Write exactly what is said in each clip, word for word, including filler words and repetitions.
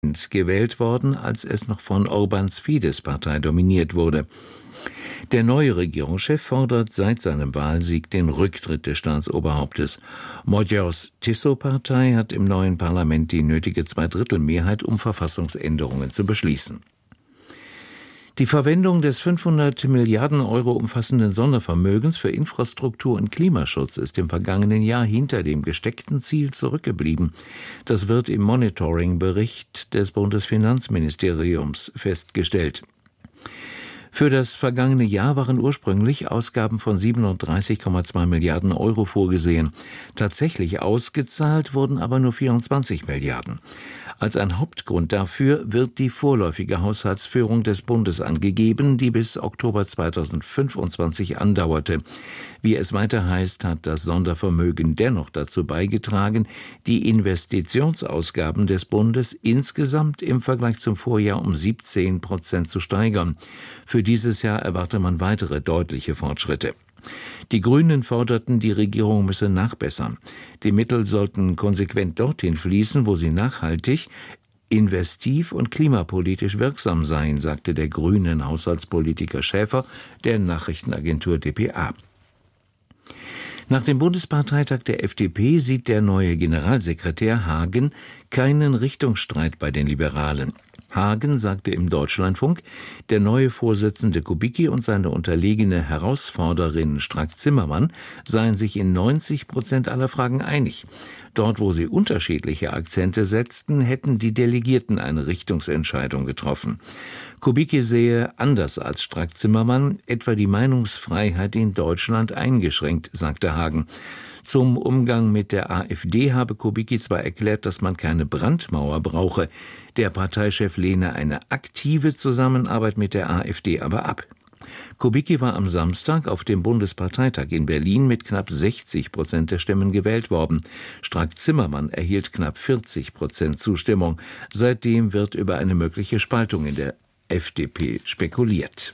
gewählt worden, als es noch von Orbáns Fidesz-Partei dominiert wurde. Der neue Regierungschef fordert seit seinem Wahlsieg den Rücktritt des Staatsoberhauptes. Magyars Tiszó-Partei hat im neuen Parlament die nötige Zweidrittelmehrheit, um Verfassungsänderungen zu beschließen. Die Verwendung des fünfhundert Milliarden Euro umfassenden Sondervermögens für Infrastruktur und Klimaschutz ist im vergangenen Jahr hinter dem gesteckten Ziel zurückgeblieben. Das wird im Monitoring-Bericht des Bundesfinanzministeriums festgestellt. Für das vergangene Jahr waren ursprünglich Ausgaben von siebenunddreißig Komma zwei Milliarden Euro vorgesehen. Tatsächlich ausgezahlt wurden aber nur vierundzwanzig Milliarden. Als ein Hauptgrund dafür wird die vorläufige Haushaltsführung des Bundes angegeben, die bis Oktober zweitausendfünfundzwanzig andauerte. Wie es weiter heißt, hat das Sondervermögen dennoch dazu beigetragen, die Investitionsausgaben des Bundes insgesamt im Vergleich zum Vorjahr um siebzehn Prozent zu steigern. Für dieses Jahr erwarte man weitere deutliche Fortschritte. Die Grünen forderten, die Regierung müsse nachbessern. Die Mittel sollten konsequent dorthin fließen, wo sie nachhaltig, investiv und klimapolitisch wirksam seien, sagte der grünen Haushaltspolitiker Schäfer der Nachrichtenagentur d p a. Nach dem Bundesparteitag der F D P sieht der neue Generalsekretär Hagen keinen Richtungsstreit bei den Liberalen. Hagen sagte im Deutschlandfunk, der neue Vorsitzende Kubicki und seine unterlegene Herausforderin Strack-Zimmermann seien sich in neunzig Prozent aller Fragen einig. Dort, wo sie unterschiedliche Akzente setzten, hätten die Delegierten eine Richtungsentscheidung getroffen. Kubicki sehe anders als Strack-Zimmermann etwa die Meinungsfreiheit in Deutschland eingeschränkt, sagte Hagen. Zum Umgang mit der AfD habe Kubicki zwar erklärt, dass man keine Brandmauer brauche, der Parteichef lehne eine aktive Zusammenarbeit mit der AfD aber ab. Kubicki war am Samstag auf dem Bundesparteitag in Berlin mit knapp sechzig Prozent der Stimmen gewählt worden. Strack-Zimmermann erhielt knapp vierzig Prozent Zustimmung. Seitdem wird über eine mögliche Spaltung in der F D P spekuliert.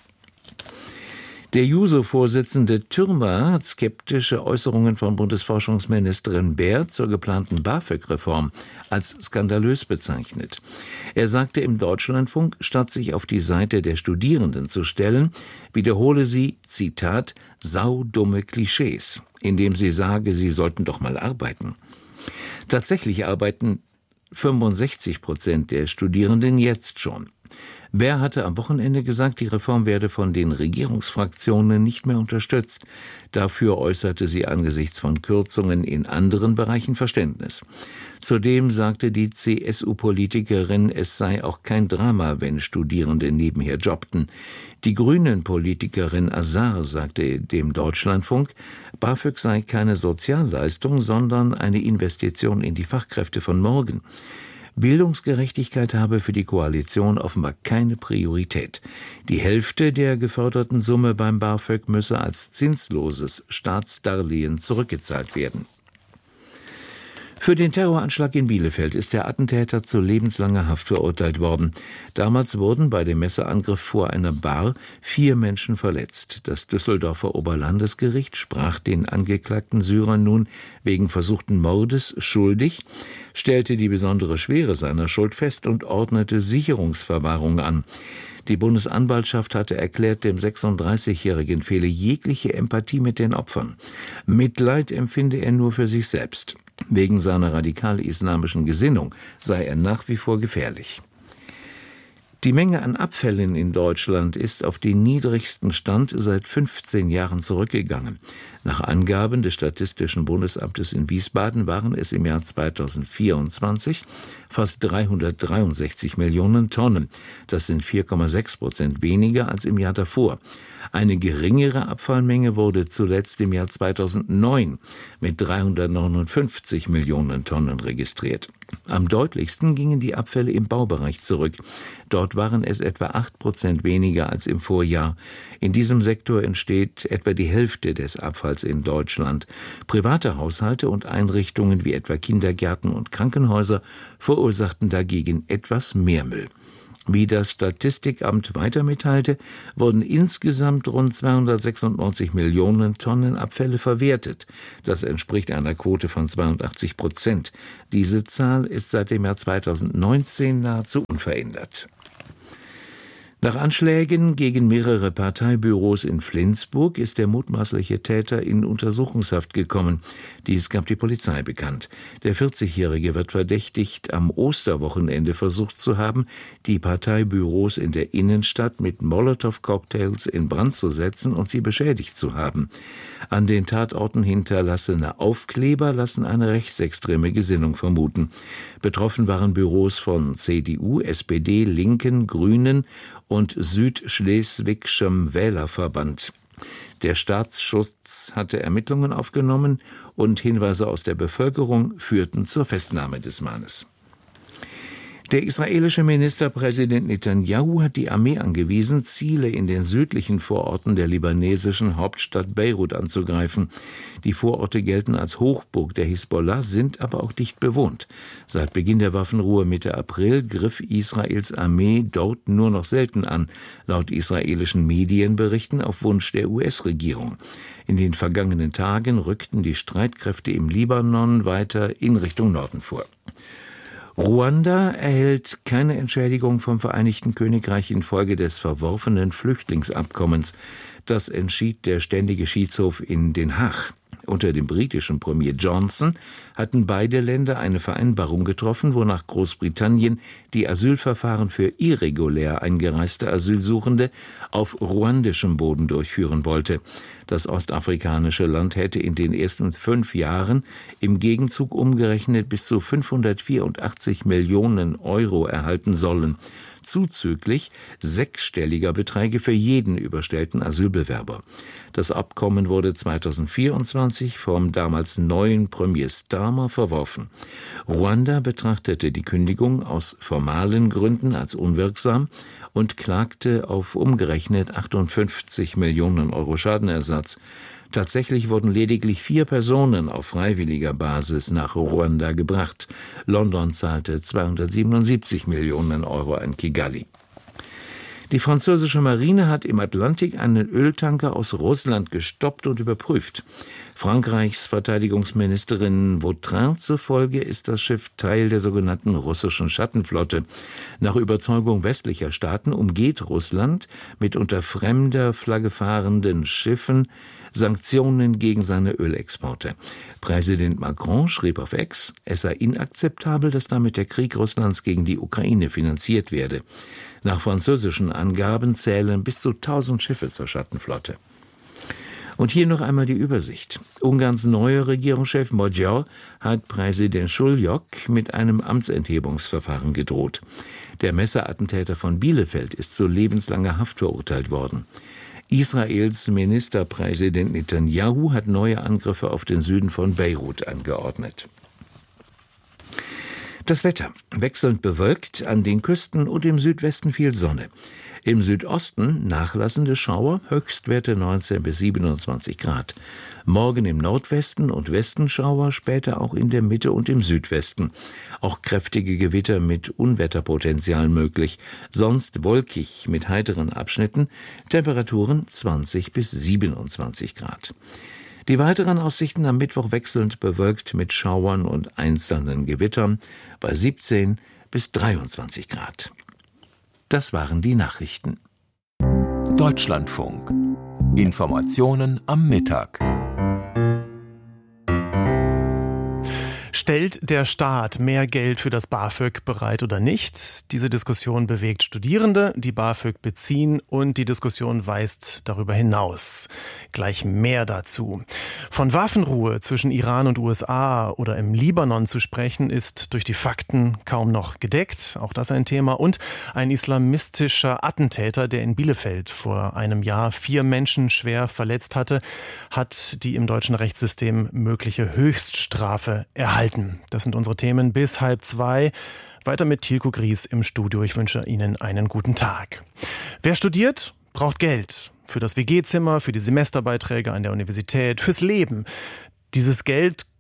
Der Juso-Vorsitzende Türmer hat skeptische Äußerungen von Bundesforschungsministerin Baer zur geplanten BAföG-Reform als skandalös bezeichnet. Er sagte im Deutschlandfunk, statt sich auf die Seite der Studierenden zu stellen, wiederhole sie, Zitat, saudumme Klischees, indem sie sage, sie sollten doch mal arbeiten. Tatsächlich arbeiten fünfundsechzig Prozent der Studierenden jetzt schon. Baer hatte am Wochenende gesagt, die Reform werde von den Regierungsfraktionen nicht mehr unterstützt. Dafür äußerte sie angesichts von Kürzungen in anderen Bereichen Verständnis. Zudem sagte die C S U-Politikerin, es sei auch kein Drama, wenn Studierende nebenher jobbten. Die Grünen-Politikerin Azar sagte dem Deutschlandfunk, BAföG sei keine Sozialleistung, sondern eine Investition in die Fachkräfte von morgen. Bildungsgerechtigkeit habe für die Koalition offenbar keine Priorität. Die Hälfte der geförderten Summe beim BAföG müsse als zinsloses Staatsdarlehen zurückgezahlt werden. Für den Terroranschlag in Bielefeld ist der Attentäter zu lebenslanger Haft verurteilt worden. Damals wurden bei dem Messerangriff vor einer Bar vier Menschen verletzt. Das Düsseldorfer Oberlandesgericht sprach den angeklagten Syrer nun wegen versuchten Mordes schuldig, stellte die besondere Schwere seiner Schuld fest und ordnete Sicherungsverwahrung an. Die Bundesanwaltschaft hatte erklärt, dem sechsunddreißigjährigen fehle jegliche Empathie mit den Opfern. Mitleid empfinde er nur für sich selbst. Wegen seiner radikal-islamischen Gesinnung sei er nach wie vor gefährlich. Die Menge an Abfällen in Deutschland ist auf den niedrigsten Stand seit fünfzehn Jahren zurückgegangen. Nach Angaben des Statistischen Bundesamtes in Wiesbaden waren es im Jahr zweitausendvierundzwanzig fast dreihundertdreiundsechzig Millionen Tonnen. Das sind vier Komma sechs Prozent weniger als im Jahr davor. Eine geringere Abfallmenge wurde zuletzt im Jahr zweitausendneun mit dreihundertneunundfünfzig Millionen Tonnen registriert. Am deutlichsten gingen die Abfälle im Baubereich zurück. Dort waren es etwa acht Prozent weniger als im Vorjahr. In diesem Sektor entsteht etwa die Hälfte des Abfalls in Deutschland. Private Haushalte und Einrichtungen wie etwa Kindergärten und Krankenhäuser verursachten dagegen etwas mehr Müll. Wie das Statistikamt weiter mitteilte, wurden insgesamt rund zweihundertsechsundneunzig Millionen Tonnen Abfälle verwertet. Das entspricht einer Quote von zweiundachtzig Prozent. Diese Zahl ist seit dem Jahr zweitausendneunzehn nahezu unverändert. Nach Anschlägen gegen mehrere Parteibüros in Flensburg ist der mutmaßliche Täter in Untersuchungshaft gekommen. Dies gab die Polizei bekannt. Der vierzigjährige wird verdächtigt, am Osterwochenende versucht zu haben, die Parteibüros in der Innenstadt mit Molotow-Cocktails in Brand zu setzen und sie beschädigt zu haben. An den Tatorten hinterlassene Aufkleber lassen eine rechtsextreme Gesinnung vermuten. Betroffen waren Büros von C D U, S P D, Linken, Grünen und Südschleswigschem Wählerverband. Der Staatsschutz hatte Ermittlungen aufgenommen und Hinweise aus der Bevölkerung führten zur Festnahme des Mannes. Der israelische Ministerpräsident Netanyahu hat die Armee angewiesen, Ziele in den südlichen Vororten der libanesischen Hauptstadt Beirut anzugreifen. Die Vororte gelten als Hochburg der Hisbollah, sind aber auch dicht bewohnt. Seit Beginn der Waffenruhe Mitte April griff Israels Armee dort nur noch selten an, laut israelischen Medienberichten auf Wunsch der U S-Regierung. In den vergangenen Tagen rückten die Streitkräfte im Libanon weiter in Richtung Norden vor. Ruanda erhält keine Entschädigung vom Vereinigten Königreich infolge des verworfenen Flüchtlingsabkommens. Das entschied der Ständige Schiedshof in Den Haag. Unter dem britischen Premier Johnson hatten beide Länder eine Vereinbarung getroffen, wonach Großbritannien die Asylverfahren für irregulär eingereiste Asylsuchende auf ruandischem Boden durchführen wollte. Das ostafrikanische Land hätte in den ersten fünf Jahren im Gegenzug umgerechnet bis zu fünfhundertvierundachtzig Millionen Euro erhalten sollen, zuzüglich sechsstelliger Beträge für jeden überstellten Asylbewerber. Das Abkommen wurde zweitausendvierundzwanzig vom damals neuen Premier Starmer verworfen. Ruanda betrachtete die Kündigung aus formalen Gründen als unwirksam und klagte auf umgerechnet achtundfünfzig Millionen Euro Schadenersatz. Tatsächlich wurden lediglich vier Personen auf freiwilliger Basis nach Ruanda gebracht. London zahlte zweihundertsiebenundsiebzig Millionen Euro an Kigali. Die französische Marine hat im Atlantik einen Öltanker aus Russland gestoppt und überprüft. Frankreichs Verteidigungsministerin Vautrin zufolge ist das Schiff Teil der sogenannten russischen Schattenflotte. Nach Überzeugung westlicher Staaten umgeht Russland mit unter fremder Flagge fahrenden Schiffen Sanktionen gegen seine Ölexporte. Präsident Macron schrieb auf X, es sei inakzeptabel, dass damit der Krieg Russlands gegen die Ukraine finanziert werde. Nach französischen Angaben zählen bis zu tausend Schiffe zur Schattenflotte. Und hier noch einmal die Übersicht. Ungarns neuer Regierungschef Magyar hat Präsident Schuljuk mit einem Amtsenthebungsverfahren gedroht. Der Messerattentäter von Bielefeld ist zu lebenslanger Haft verurteilt worden. Israels Ministerpräsident Netanyahu hat neue Angriffe auf den Süden von Beirut angeordnet. Das Wetter. Wechselnd bewölkt, an den Küsten und im Südwesten viel Sonne. Im Südosten nachlassende Schauer, Höchstwerte neunzehn bis siebenundzwanzig Grad. Morgen im Nordwesten und Westen Schauer, später auch in der Mitte und im Südwesten. Auch kräftige Gewitter mit Unwetterpotenzial möglich. Sonst wolkig mit heiteren Abschnitten. Temperaturen zwanzig bis siebenundzwanzig Grad. Die weiteren Aussichten am Mittwoch wechselnd bewölkt mit Schauern und einzelnen Gewittern bei siebzehn bis dreiundzwanzig Grad. Das waren die Nachrichten. Deutschlandfunk. Informationen am Mittag. Stellt der Staat mehr Geld für das BAföG bereit oder nicht? Diese Diskussion bewegt Studierende, die BAföG beziehen, und die Diskussion weist darüber hinaus. Gleich mehr dazu. Von Waffenruhe zwischen Iran und U S A oder im Libanon zu sprechen, ist durch die Fakten kaum noch gedeckt. Auch das ein Thema. Und ein islamistischer Attentäter, der in Bielefeld vor einem Jahr vier Menschen schwer verletzt hatte, hat die im deutschen Rechtssystem mögliche Höchststrafe erhalten. Das sind unsere Themen bis halb zwei. Weiter mit Tilko Gries im Studio. Ich wünsche Ihnen einen guten Tag. Wer studiert, braucht Geld. Für das W G-Zimmer, für die Semesterbeiträge an der Universität, fürs Leben. Dieses Geld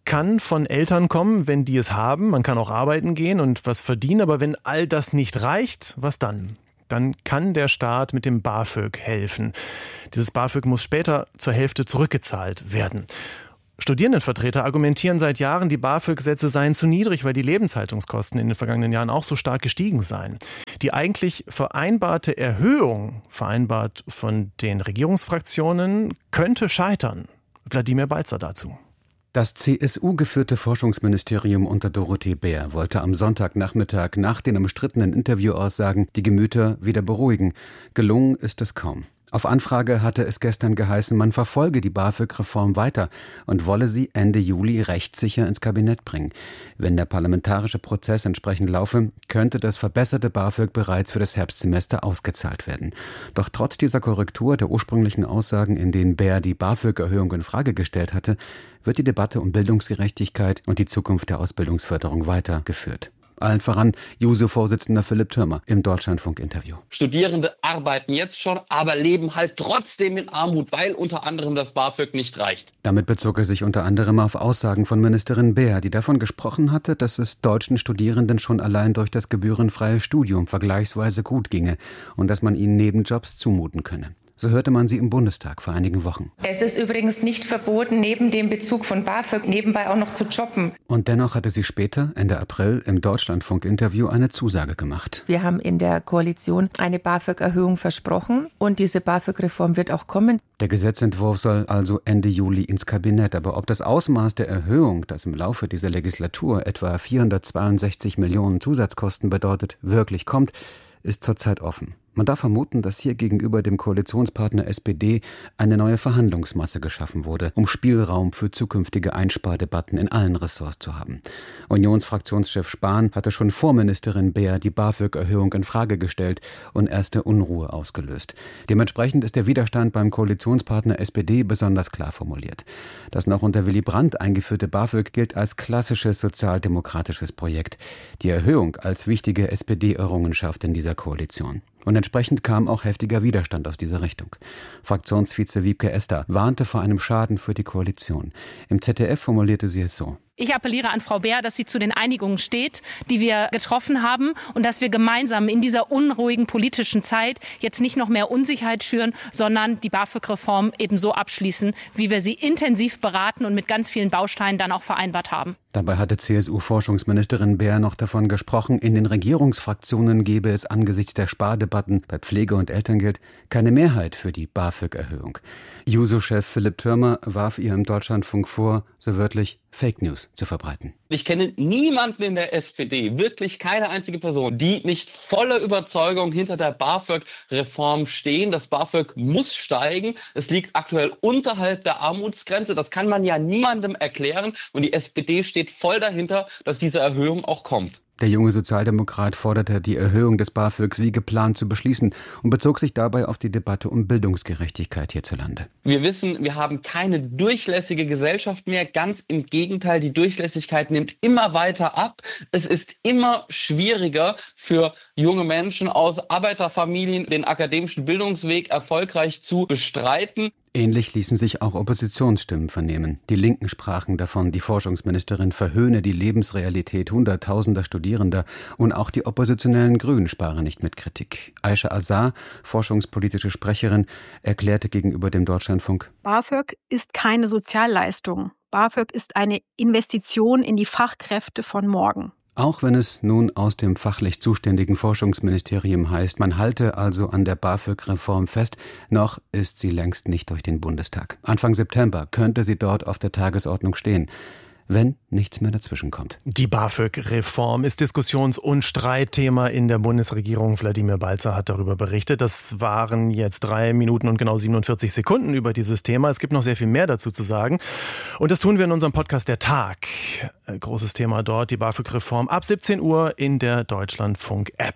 kann von Eltern kommen, wenn die es haben. Man kann auch arbeiten gehen und was verdienen. Aber wenn all das nicht reicht, was dann? Dann kann der Staat mit dem BAföG helfen. Dieses BAföG muss später zur Hälfte zurückgezahlt werden. Studierendenvertreter argumentieren seit Jahren, die BAföG-Sätze seien zu niedrig, weil die Lebenshaltungskosten in den vergangenen Jahren auch so stark gestiegen seien. Die eigentlich vereinbarte Erhöhung, vereinbart von den Regierungsfraktionen, könnte scheitern. Wladimir Balzer dazu. Das C S U-geführte Forschungsministerium unter Dorothee Bär wollte am Sonntagnachmittag nach den umstrittenen Interviewaussagen die Gemüter wieder beruhigen. Gelungen ist es kaum. Auf Anfrage hatte es gestern geheißen, man verfolge die BAföG-Reform weiter und wolle sie Ende Juli rechtssicher ins Kabinett bringen. Wenn der parlamentarische Prozess entsprechend laufe, könnte das verbesserte BAföG bereits für das Herbstsemester ausgezahlt werden. Doch trotz dieser Korrektur der ursprünglichen Aussagen, in denen Bär die BAföG-Erhöhung in Frage gestellt hatte, wird die Debatte um Bildungsgerechtigkeit und die Zukunft der Ausbildungsförderung weitergeführt. Allen voran Juso-Vorsitzender Philipp Thürmer im Deutschlandfunk-Interview. Studierende arbeiten jetzt schon, aber leben halt trotzdem in Armut, weil unter anderem das BAföG nicht reicht. Damit bezog er sich unter anderem auf Aussagen von Ministerin Bär, die davon gesprochen hatte, dass es deutschen Studierenden schon allein durch das gebührenfreie Studium vergleichsweise gut ginge und dass man ihnen Nebenjobs zumuten könne. So hörte man sie im Bundestag vor einigen Wochen. Es ist übrigens nicht verboten, neben dem Bezug von BAföG nebenbei auch noch zu jobben. Und dennoch hatte sie später, Ende April, im Deutschlandfunk-Interview eine Zusage gemacht. Wir haben in der Koalition eine BAföG-Erhöhung versprochen und diese BAföG-Reform wird auch kommen. Der Gesetzentwurf soll also Ende Juli ins Kabinett. Aber ob das Ausmaß der Erhöhung, das im Laufe dieser Legislatur etwa vierhundertzweiundsechzig Millionen Zusatzkosten bedeutet, wirklich kommt, ist zurzeit offen. Man darf vermuten, dass hier gegenüber dem Koalitionspartner S P D eine neue Verhandlungsmasse geschaffen wurde, um Spielraum für zukünftige Einspardebatten in allen Ressorts zu haben. Unionsfraktionschef Spahn hatte schon vor Ministerin Bär die BAföG-Erhöhung in Frage gestellt und erste Unruhe ausgelöst. Dementsprechend ist der Widerstand beim Koalitionspartner S P D besonders klar formuliert. Das noch unter Willy Brandt eingeführte BAföG gilt als klassisches sozialdemokratisches Projekt. Die Erhöhung als wichtige S P D-Errungenschaft in dieser Koalition. Und entsprechend kam auch heftiger Widerstand aus dieser Richtung. Fraktionsvize Wiebke Esther warnte vor einem Schaden für die Koalition. Im Z D F formulierte sie es so: Ich appelliere an Frau Bär, dass sie zu den Einigungen steht, die wir getroffen haben und dass wir gemeinsam in dieser unruhigen politischen Zeit jetzt nicht noch mehr Unsicherheit schüren, sondern die BAföG-Reform eben so abschließen, wie wir sie intensiv beraten und mit ganz vielen Bausteinen dann auch vereinbart haben. Dabei hatte C S U-Forschungsministerin Bär noch davon gesprochen, in den Regierungsfraktionen gebe es angesichts der Spardebatten bei Pflege- und Elterngeld keine Mehrheit für die BAföG-Erhöhung. Juso-Chef Philipp Thürmer warf ihr im Deutschlandfunk vor, so wörtlich Fake News zu verbreiten. Ich kenne niemanden in der S P D, wirklich keine einzige Person, die nicht voller Überzeugung hinter der BAföG-Reform stehen. Das BAföG muss steigen. Es liegt aktuell unterhalb der Armutsgrenze. Das kann man ja niemandem erklären. Und die S P D steht voll dahinter, dass diese Erhöhung auch kommt. Der junge Sozialdemokrat forderte, die Erhöhung des BAföGs wie geplant zu beschließen und bezog sich dabei auf die Debatte um Bildungsgerechtigkeit hierzulande. Wir wissen, wir haben keine durchlässige Gesellschaft mehr. Ganz im Gegenteil, die Durchlässigkeit nimmt immer weiter ab. Es ist immer schwieriger für junge Menschen aus Arbeiterfamilien, den akademischen Bildungsweg erfolgreich zu bestreiten. Ähnlich ließen sich auch Oppositionsstimmen vernehmen. Die Linken sprachen davon, die Forschungsministerin verhöhne die Lebensrealität hunderttausender Studierender und auch die oppositionellen Grünen sparen nicht mit Kritik. Aisha Azar, forschungspolitische Sprecherin, erklärte gegenüber dem Deutschlandfunk: BAföG ist keine Sozialleistung. BAföG ist eine Investition in die Fachkräfte von morgen. Auch wenn es nun aus dem fachlich zuständigen Forschungsministerium heißt, man halte also an der BAföG-Reform fest, noch ist sie längst nicht durch den Bundestag. Anfang September könnte sie dort auf der Tagesordnung stehen, wenn nichts mehr dazwischenkommt. Die BAföG-Reform ist Diskussions- und Streitthema in der Bundesregierung. Wladimir Balzer hat darüber berichtet. Das waren jetzt drei Minuten und genau siebenundvierzig Sekunden über dieses Thema. Es gibt noch sehr viel mehr dazu zu sagen. Und das tun wir in unserem Podcast Der Tag. Großes Thema dort, die BAföG-Reform ab siebzehn Uhr in der Deutschlandfunk-App.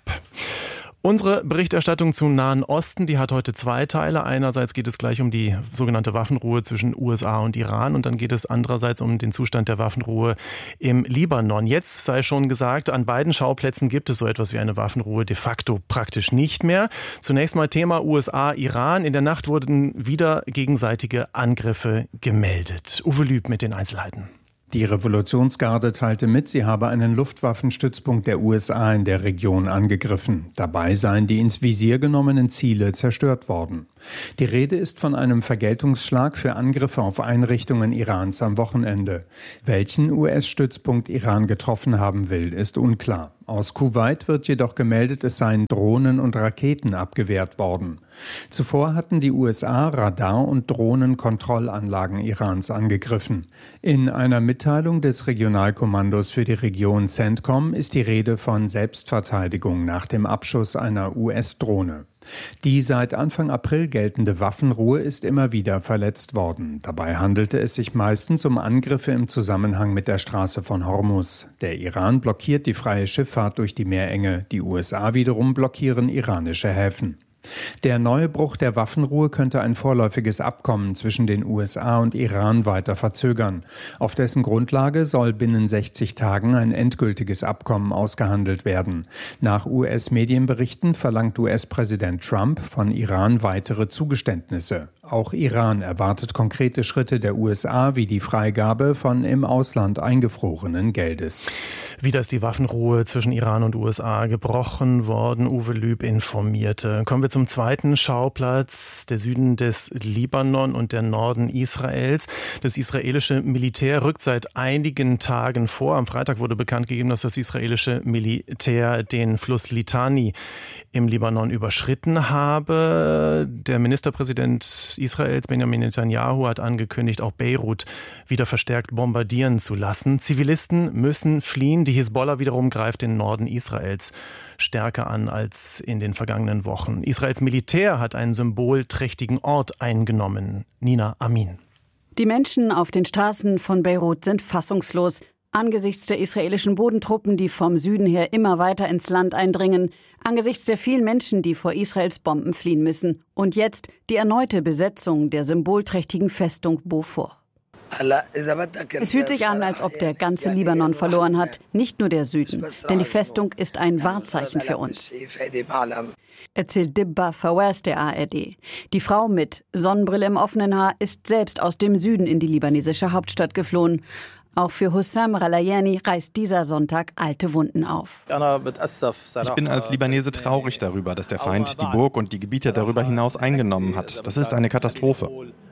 Unsere Berichterstattung zum Nahen Osten, die hat heute zwei Teile. Einerseits geht es gleich um die sogenannte Waffenruhe zwischen U S A und Iran und dann geht es andererseits um den Zustand der Waffenruhe im Libanon. Jetzt sei schon gesagt, an beiden Schauplätzen gibt es so etwas wie eine Waffenruhe de facto praktisch nicht mehr. Zunächst mal Thema U S A-Iran. In der Nacht wurden wieder gegenseitige Angriffe gemeldet. Uwe Lüb mit den Einzelheiten. Die Revolutionsgarde teilte mit, sie habe einen Luftwaffenstützpunkt der U S A in der Region angegriffen. Dabei seien die ins Visier genommenen Ziele zerstört worden. Die Rede ist von einem Vergeltungsschlag für Angriffe auf Einrichtungen Irans am Wochenende. Welchen U S-Stützpunkt Iran getroffen haben will, ist unklar. Aus Kuwait wird jedoch gemeldet, es seien Drohnen und Raketen abgewehrt worden. Zuvor hatten die U S A Radar- und Drohnenkontrollanlagen Irans angegriffen. In einer Mitteilung des Regionalkommandos für die Region CENTCOM ist die Rede von Selbstverteidigung nach dem Abschuss einer U S-Drohne. Die seit Anfang April geltende Waffenruhe ist immer wieder verletzt worden. Dabei handelte es sich meistens um Angriffe im Zusammenhang mit der Straße von Hormuz. Der Iran blockiert die freie Schifffahrt durch die Meerenge, die U S A wiederum blockieren iranische Häfen. Der neue Bruch der Waffenruhe könnte ein vorläufiges Abkommen zwischen den U S A und Iran weiter verzögern. Auf dessen Grundlage soll binnen sechzig Tagen ein endgültiges Abkommen ausgehandelt werden. Nach U S-Medienberichten verlangt U S-Präsident Trump von Iran weitere Zugeständnisse. Auch Iran erwartet konkrete Schritte der U S A wie die Freigabe von im Ausland eingefrorenen Geldes. Wieder ist die Waffenruhe zwischen Iran und U S A gebrochen worden. Uwe Lüb informierte. Kommen wir zum zweiten Schauplatz, der Süden des Libanon und der Norden Israels. Das israelische Militär rückt seit einigen Tagen vor. Am Freitag wurde bekannt gegeben, dass das israelische Militär den Fluss Litani im Libanon überschritten habe. Der Ministerpräsident Israels, Benjamin Netanyahu, hat angekündigt, auch Beirut wieder verstärkt bombardieren zu lassen. Zivilisten müssen fliehen. Die Hisbollah wiederum greift den Norden Israels stärker an als in den vergangenen Wochen. Israels Militär hat einen symbolträchtigen Ort eingenommen. Nina Amin. Die Menschen auf den Straßen von Beirut sind fassungslos. Angesichts der israelischen Bodentruppen, die vom Süden her immer weiter ins Land eindringen, angesichts der vielen Menschen, die vor Israels Bomben fliehen müssen. Und jetzt die erneute Besetzung der symbolträchtigen Festung Beaufort. Es fühlt sich an, als ob der ganze Libanon verloren hat, nicht nur der Süden, denn die Festung ist ein Wahrzeichen für uns, erzählt Dibba Fawaz der A R D. Die Frau mit Sonnenbrille im offenen Haar ist selbst aus dem Süden in die libanesische Hauptstadt geflohen. Auch für Hussam Ralayani reißt dieser Sonntag alte Wunden auf. Ich bin als Libanese traurig darüber, dass der Feind die Burg und die Gebiete darüber hinaus eingenommen hat. Das ist eine Katastrophe.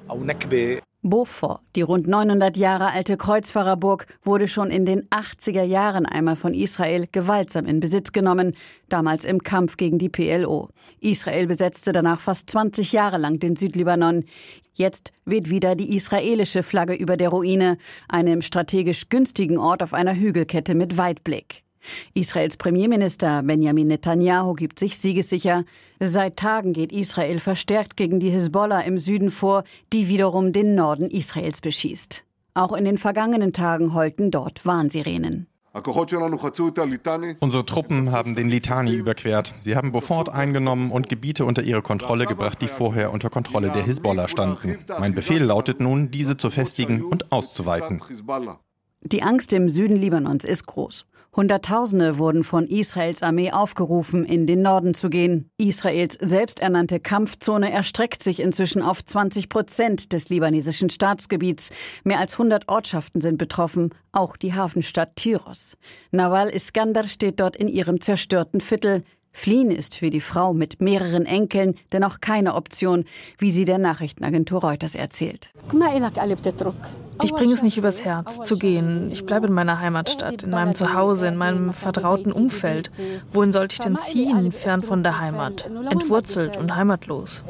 Beaufort, die rund neunhundert Jahre alte Kreuzfahrerburg, wurde schon in den achtziger Jahren einmal von Israel gewaltsam in Besitz genommen, damals im Kampf gegen die P L O. Israel besetzte danach fast zwanzig Jahre lang den Südlibanon. Jetzt weht wieder die israelische Flagge über der Ruine, einem strategisch günstigen Ort auf einer Hügelkette mit Weitblick. Israels Premierminister Benjamin Netanyahu gibt sich siegessicher. Seit Tagen geht Israel verstärkt gegen die Hisbollah im Süden vor, die wiederum den Norden Israels beschießt. Auch in den vergangenen Tagen heulten dort Warnsirenen. Unsere Truppen haben den Litani überquert. Sie haben Beaufort eingenommen und Gebiete unter ihre Kontrolle gebracht, die vorher unter Kontrolle der Hisbollah standen. Mein Befehl lautet nun, diese zu festigen und auszuweiten. Die Angst im Süden Libanons ist groß. Hunderttausende wurden von Israels Armee aufgerufen, in den Norden zu gehen. Israels selbsternannte Kampfzone erstreckt sich inzwischen auf zwanzig Prozent des libanesischen Staatsgebiets. Mehr als hundert Ortschaften sind betroffen, auch die Hafenstadt Tyros. Nawal Iskandar steht dort in ihrem zerstörten Viertel. Fliehen ist für die Frau mit mehreren Enkeln dennoch keine Option, wie sie der Nachrichtenagentur Reuters erzählt. Ich bringe es nicht übers Herz, zu gehen. Ich bleibe in meiner Heimatstadt, in meinem Zuhause, in meinem vertrauten Umfeld. Wohin sollte ich denn ziehen, fern von der Heimat? Entwurzelt und heimatlos.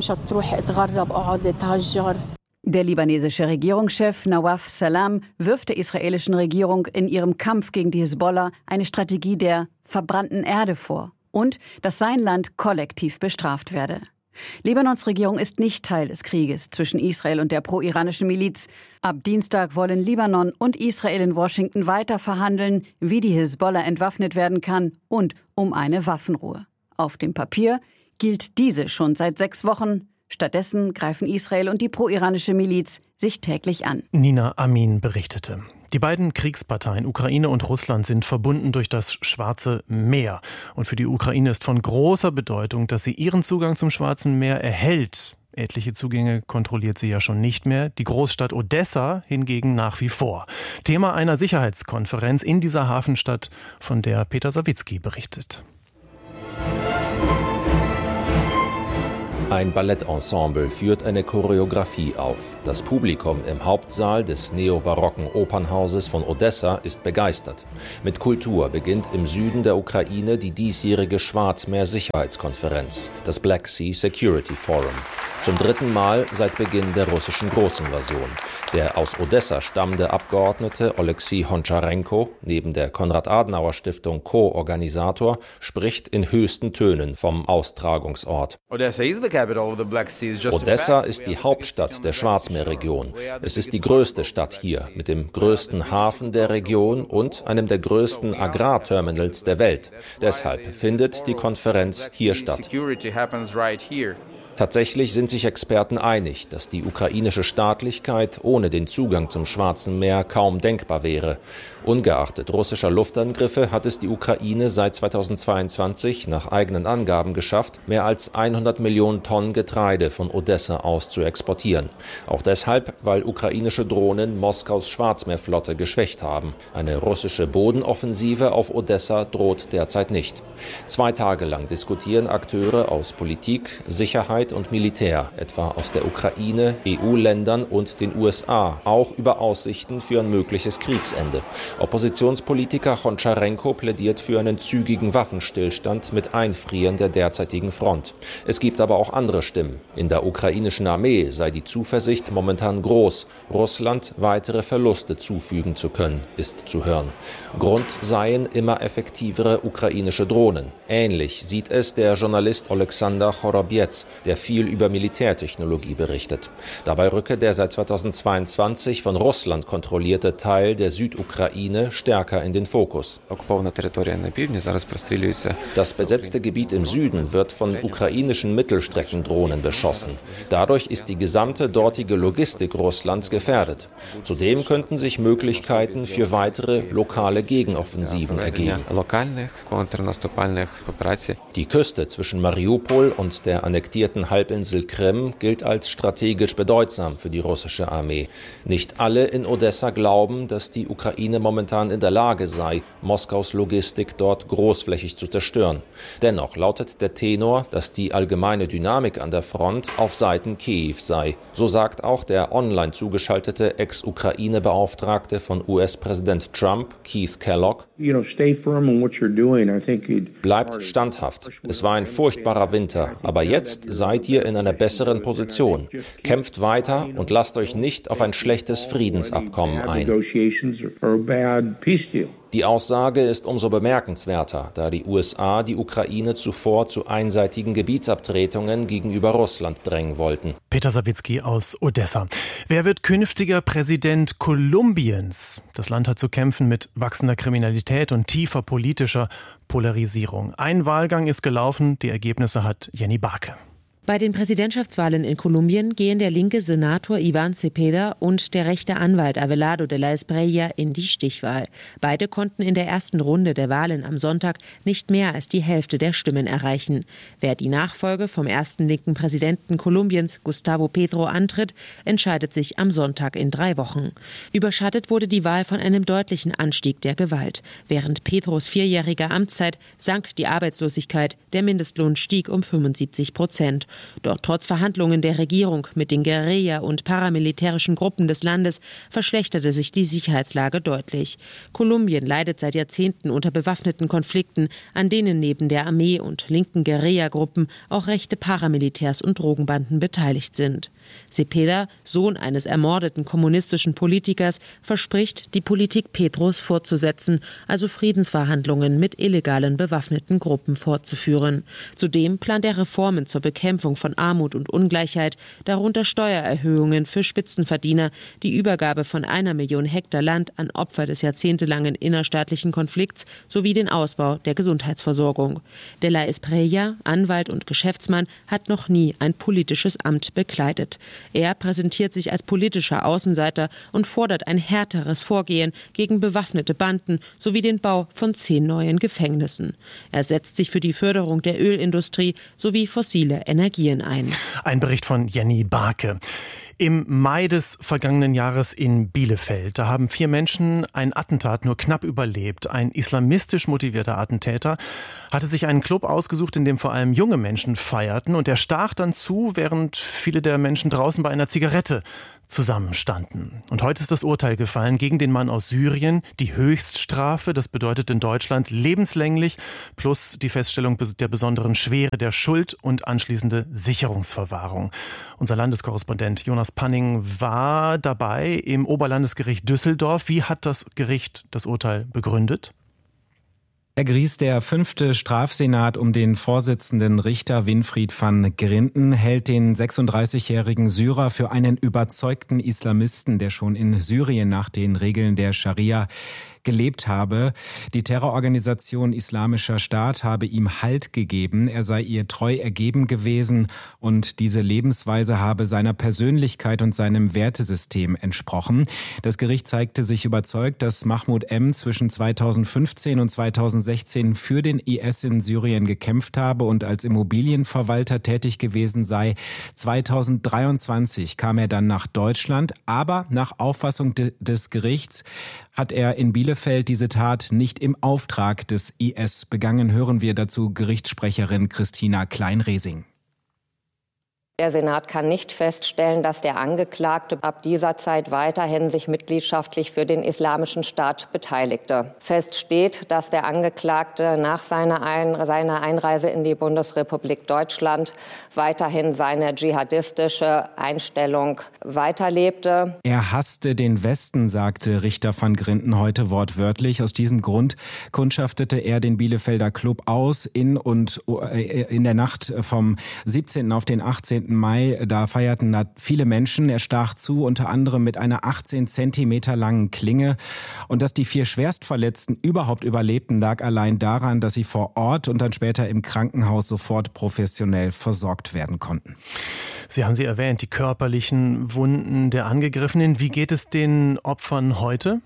Der libanesische Regierungschef Nawaf Salam wirft der israelischen Regierung in ihrem Kampf gegen die Hisbollah eine Strategie der verbrannten Erde vor und dass sein Land kollektiv bestraft werde. Libanons Regierung ist nicht Teil des Krieges zwischen Israel und der pro-iranischen Miliz. Ab Dienstag wollen Libanon und Israel in Washington weiter verhandeln, wie die Hisbollah entwaffnet werden kann und um eine Waffenruhe. Auf dem Papier gilt diese schon seit sechs Wochen. Stattdessen greifen Israel und die pro-iranische Miliz sich täglich an. Nina Amin berichtete. Die beiden Kriegsparteien Ukraine und Russland sind verbunden durch das Schwarze Meer. Und für die Ukraine ist von großer Bedeutung, dass sie ihren Zugang zum Schwarzen Meer erhält. Etliche Zugänge kontrolliert sie ja schon nicht mehr. Die Großstadt Odessa hingegen nach wie vor. Thema einer Sicherheitskonferenz in dieser Hafenstadt, von der Peter Sawicki berichtet. Ein Ballettensemble führt eine Choreografie auf. Das Publikum im Hauptsaal des neobarocken Opernhauses von Odessa ist begeistert. Mit Kultur beginnt im Süden der Ukraine die diesjährige Schwarzmeer-Sicherheitskonferenz, das Black Sea Security Forum. Zum dritten Mal seit Beginn der russischen Großinvasion. Der aus Odessa stammende Abgeordnete Oleksiy Honcharenko, neben der Konrad-Adenauer-Stiftung Co-Organisator, spricht in höchsten Tönen vom Austragungsort. Odessa ist die Hauptstadt der Schwarzmeerregion. Es ist die größte Stadt hier, mit dem größten Hafen der Region und einem der größten Agrarterminals der Welt. Deshalb findet die Konferenz hier statt. Tatsächlich sind sich Experten einig, dass die ukrainische Staatlichkeit ohne den Zugang zum Schwarzen Meer kaum denkbar wäre. Ungeachtet russischer Luftangriffe hat es die Ukraine seit zweitausendzweiundzwanzig nach eigenen Angaben geschafft, mehr als hundert Millionen Tonnen Getreide von Odessa aus zu exportieren. Auch deshalb, weil ukrainische Drohnen Moskaus Schwarzmeerflotte geschwächt haben. Eine russische Bodenoffensive auf Odessa droht derzeit nicht. Zwei Tage lang diskutieren Akteure aus Politik, Sicherheit und Militär, etwa aus der Ukraine, E U-Ländern und den U S A, auch über Aussichten für ein mögliches Kriegsende. Oppositionspolitiker Honcharenko plädiert für einen zügigen Waffenstillstand mit Einfrieren der derzeitigen Front. Es gibt aber auch andere Stimmen. In der ukrainischen Armee sei die Zuversicht momentan groß, Russland weitere Verluste zufügen zu können, ist zu hören. Grund seien immer effektivere ukrainische Drohnen. Ähnlich sieht es der Journalist Alexander Chorobiec, der viel über Militärtechnologie berichtet. Dabei rücke der seit zweitausendzweiundzwanzig von Russland kontrollierte Teil der Südukraine stärker in den Fokus. Das besetzte Gebiet im Süden wird von ukrainischen Mittelstreckendrohnen beschossen. Dadurch ist die gesamte dortige Logistik Russlands gefährdet. Zudem könnten sich Möglichkeiten für weitere lokale Gegenoffensiven ergeben. Die Küste zwischen Mariupol und der annektierten Halbinsel Krim gilt als strategisch bedeutsam für die russische Armee. Nicht alle in Odessa glauben, dass die Ukraine momentan in der Lage sei, Moskaus Logistik dort großflächig zu zerstören. Dennoch lautet der Tenor, dass die allgemeine Dynamik an der Front auf Seiten Kiew sei. So sagt auch der online zugeschaltete Ex-Ukraine-Beauftragte von U S-Präsident Trump, Keith Kellogg. Bleibt standhaft. Es war ein furchtbarer Winter, aber jetzt seid ihr in einer besseren Position. Kämpft weiter und lasst euch nicht auf ein schlechtes Friedensabkommen ein. Die Aussage ist umso bemerkenswerter, da die U S A die Ukraine zuvor zu einseitigen Gebietsabtretungen gegenüber Russland drängen wollten. Peter Sawicki aus Odessa. Wer wird künftiger Präsident Kolumbiens? Das Land hat zu kämpfen mit wachsender Kriminalität und tiefer politischer Polarisierung. Ein Wahlgang ist gelaufen, die Ergebnisse hat Jenny Barke. Bei den Präsidentschaftswahlen in Kolumbien gehen der linke Senator Iván Cepeda und der rechte Anwalt Abelardo de la Espriella in die Stichwahl. Beide konnten in der ersten Runde der Wahlen am Sonntag nicht mehr als die Hälfte der Stimmen erreichen. Wer die Nachfolge vom ersten linken Präsidenten Kolumbiens, Gustavo Petro, antritt, entscheidet sich am Sonntag in drei Wochen. Überschattet wurde die Wahl von einem deutlichen Anstieg der Gewalt. Während Petros vierjähriger Amtszeit sank die Arbeitslosigkeit, der Mindestlohn stieg um fünfundsiebzig Prozent. Doch trotz Verhandlungen der Regierung mit den Guerilla- und paramilitärischen Gruppen des Landes verschlechterte sich die Sicherheitslage deutlich. Kolumbien leidet seit Jahrzehnten unter bewaffneten Konflikten, an denen neben der Armee und linken Guerilla-Gruppen auch rechte Paramilitärs und Drogenbanden beteiligt sind. Cepeda, Sohn eines ermordeten kommunistischen Politikers, verspricht, die Politik Petros fortzusetzen, also Friedensverhandlungen mit illegalen bewaffneten Gruppen fortzuführen. Zudem plant er Reformen zur Bekämpfung von Armut und Ungleichheit, darunter Steuererhöhungen für Spitzenverdiener, die Übergabe von einer Million Hektar Land an Opfer des jahrzehntelangen innerstaatlichen Konflikts sowie den Ausbau der Gesundheitsversorgung. De la Espriella, Anwalt und Geschäftsmann, hat noch nie ein politisches Amt bekleidet. Er präsentiert sich als politischer Außenseiter und fordert ein härteres Vorgehen gegen bewaffnete Banden sowie den Bau von zehn neuen Gefängnissen. Er setzt sich für die Förderung der Ölindustrie sowie fossile Energien Strategien ein. Ein Bericht von Jenny Barke. Im Mai des vergangenen Jahres in Bielefeld, da haben vier Menschen ein Attentat nur knapp überlebt. Ein islamistisch motivierter Attentäter hatte sich einen Club ausgesucht, in dem vor allem junge Menschen feierten, und er stach dann zu, während viele der Menschen draußen bei einer Zigarette zusammenstanden. Und heute ist das Urteil gefallen gegen den Mann aus Syrien. Die Höchststrafe, das bedeutet in Deutschland lebenslänglich, plus die Feststellung der besonderen Schwere der Schuld und anschließende Sicherungsverwahrung. Unser Landeskorrespondent Jonas Panning war dabei im Oberlandesgericht Düsseldorf. Wie hat das Gericht das Urteil begründet? Herr Gries, der fünfte Strafsenat um den Vorsitzenden Richter Winfried van Grinten hält den sechsunddreißigjährigen Syrer für einen überzeugten Islamisten, der schon in Syrien nach den Regeln der Scharia gelebt habe. Die Terrororganisation Islamischer Staat habe ihm Halt gegeben. Er sei ihr treu ergeben gewesen und diese Lebensweise habe seiner Persönlichkeit und seinem Wertesystem entsprochen. Das Gericht zeigte sich überzeugt, dass Mahmoud M. zwischen zweitausendfünfzehn und zweitausendsechzehn für den I S in Syrien gekämpft habe und als Immobilienverwalter tätig gewesen sei. zweitausenddreiundzwanzig kam er dann nach Deutschland, aber nach Auffassung de- des Gerichts hat er in Bielefeld diese Tat nicht im Auftrag des I S begangen. Hören wir dazu Gerichtssprecherin Christina Kleinresing. Der Senat kann nicht feststellen, dass der Angeklagte ab dieser Zeit weiterhin sich mitgliedschaftlich für den Islamischen Staat beteiligte. Fest steht, dass der Angeklagte nach seiner, Ein- seiner Einreise in die Bundesrepublik Deutschland weiterhin seine dschihadistische Einstellung weiterlebte. Er hasste den Westen, sagte Richter van Grinten heute wortwörtlich. Aus diesem Grund kundschaftete er den Bielefelder Club aus in und in der Nacht vom siebzehnten auf den achtzehnten Mai, da feierten da viele Menschen. Er stach zu, unter anderem mit einer achtzehn Zentimeter langen Klinge. Und dass die vier Schwerstverletzten überhaupt überlebten, lag allein daran, dass sie vor Ort und dann später im Krankenhaus sofort professionell versorgt werden konnten. Sie haben sie erwähnt, die körperlichen Wunden der Angegriffenen. Wie geht es den Opfern heute?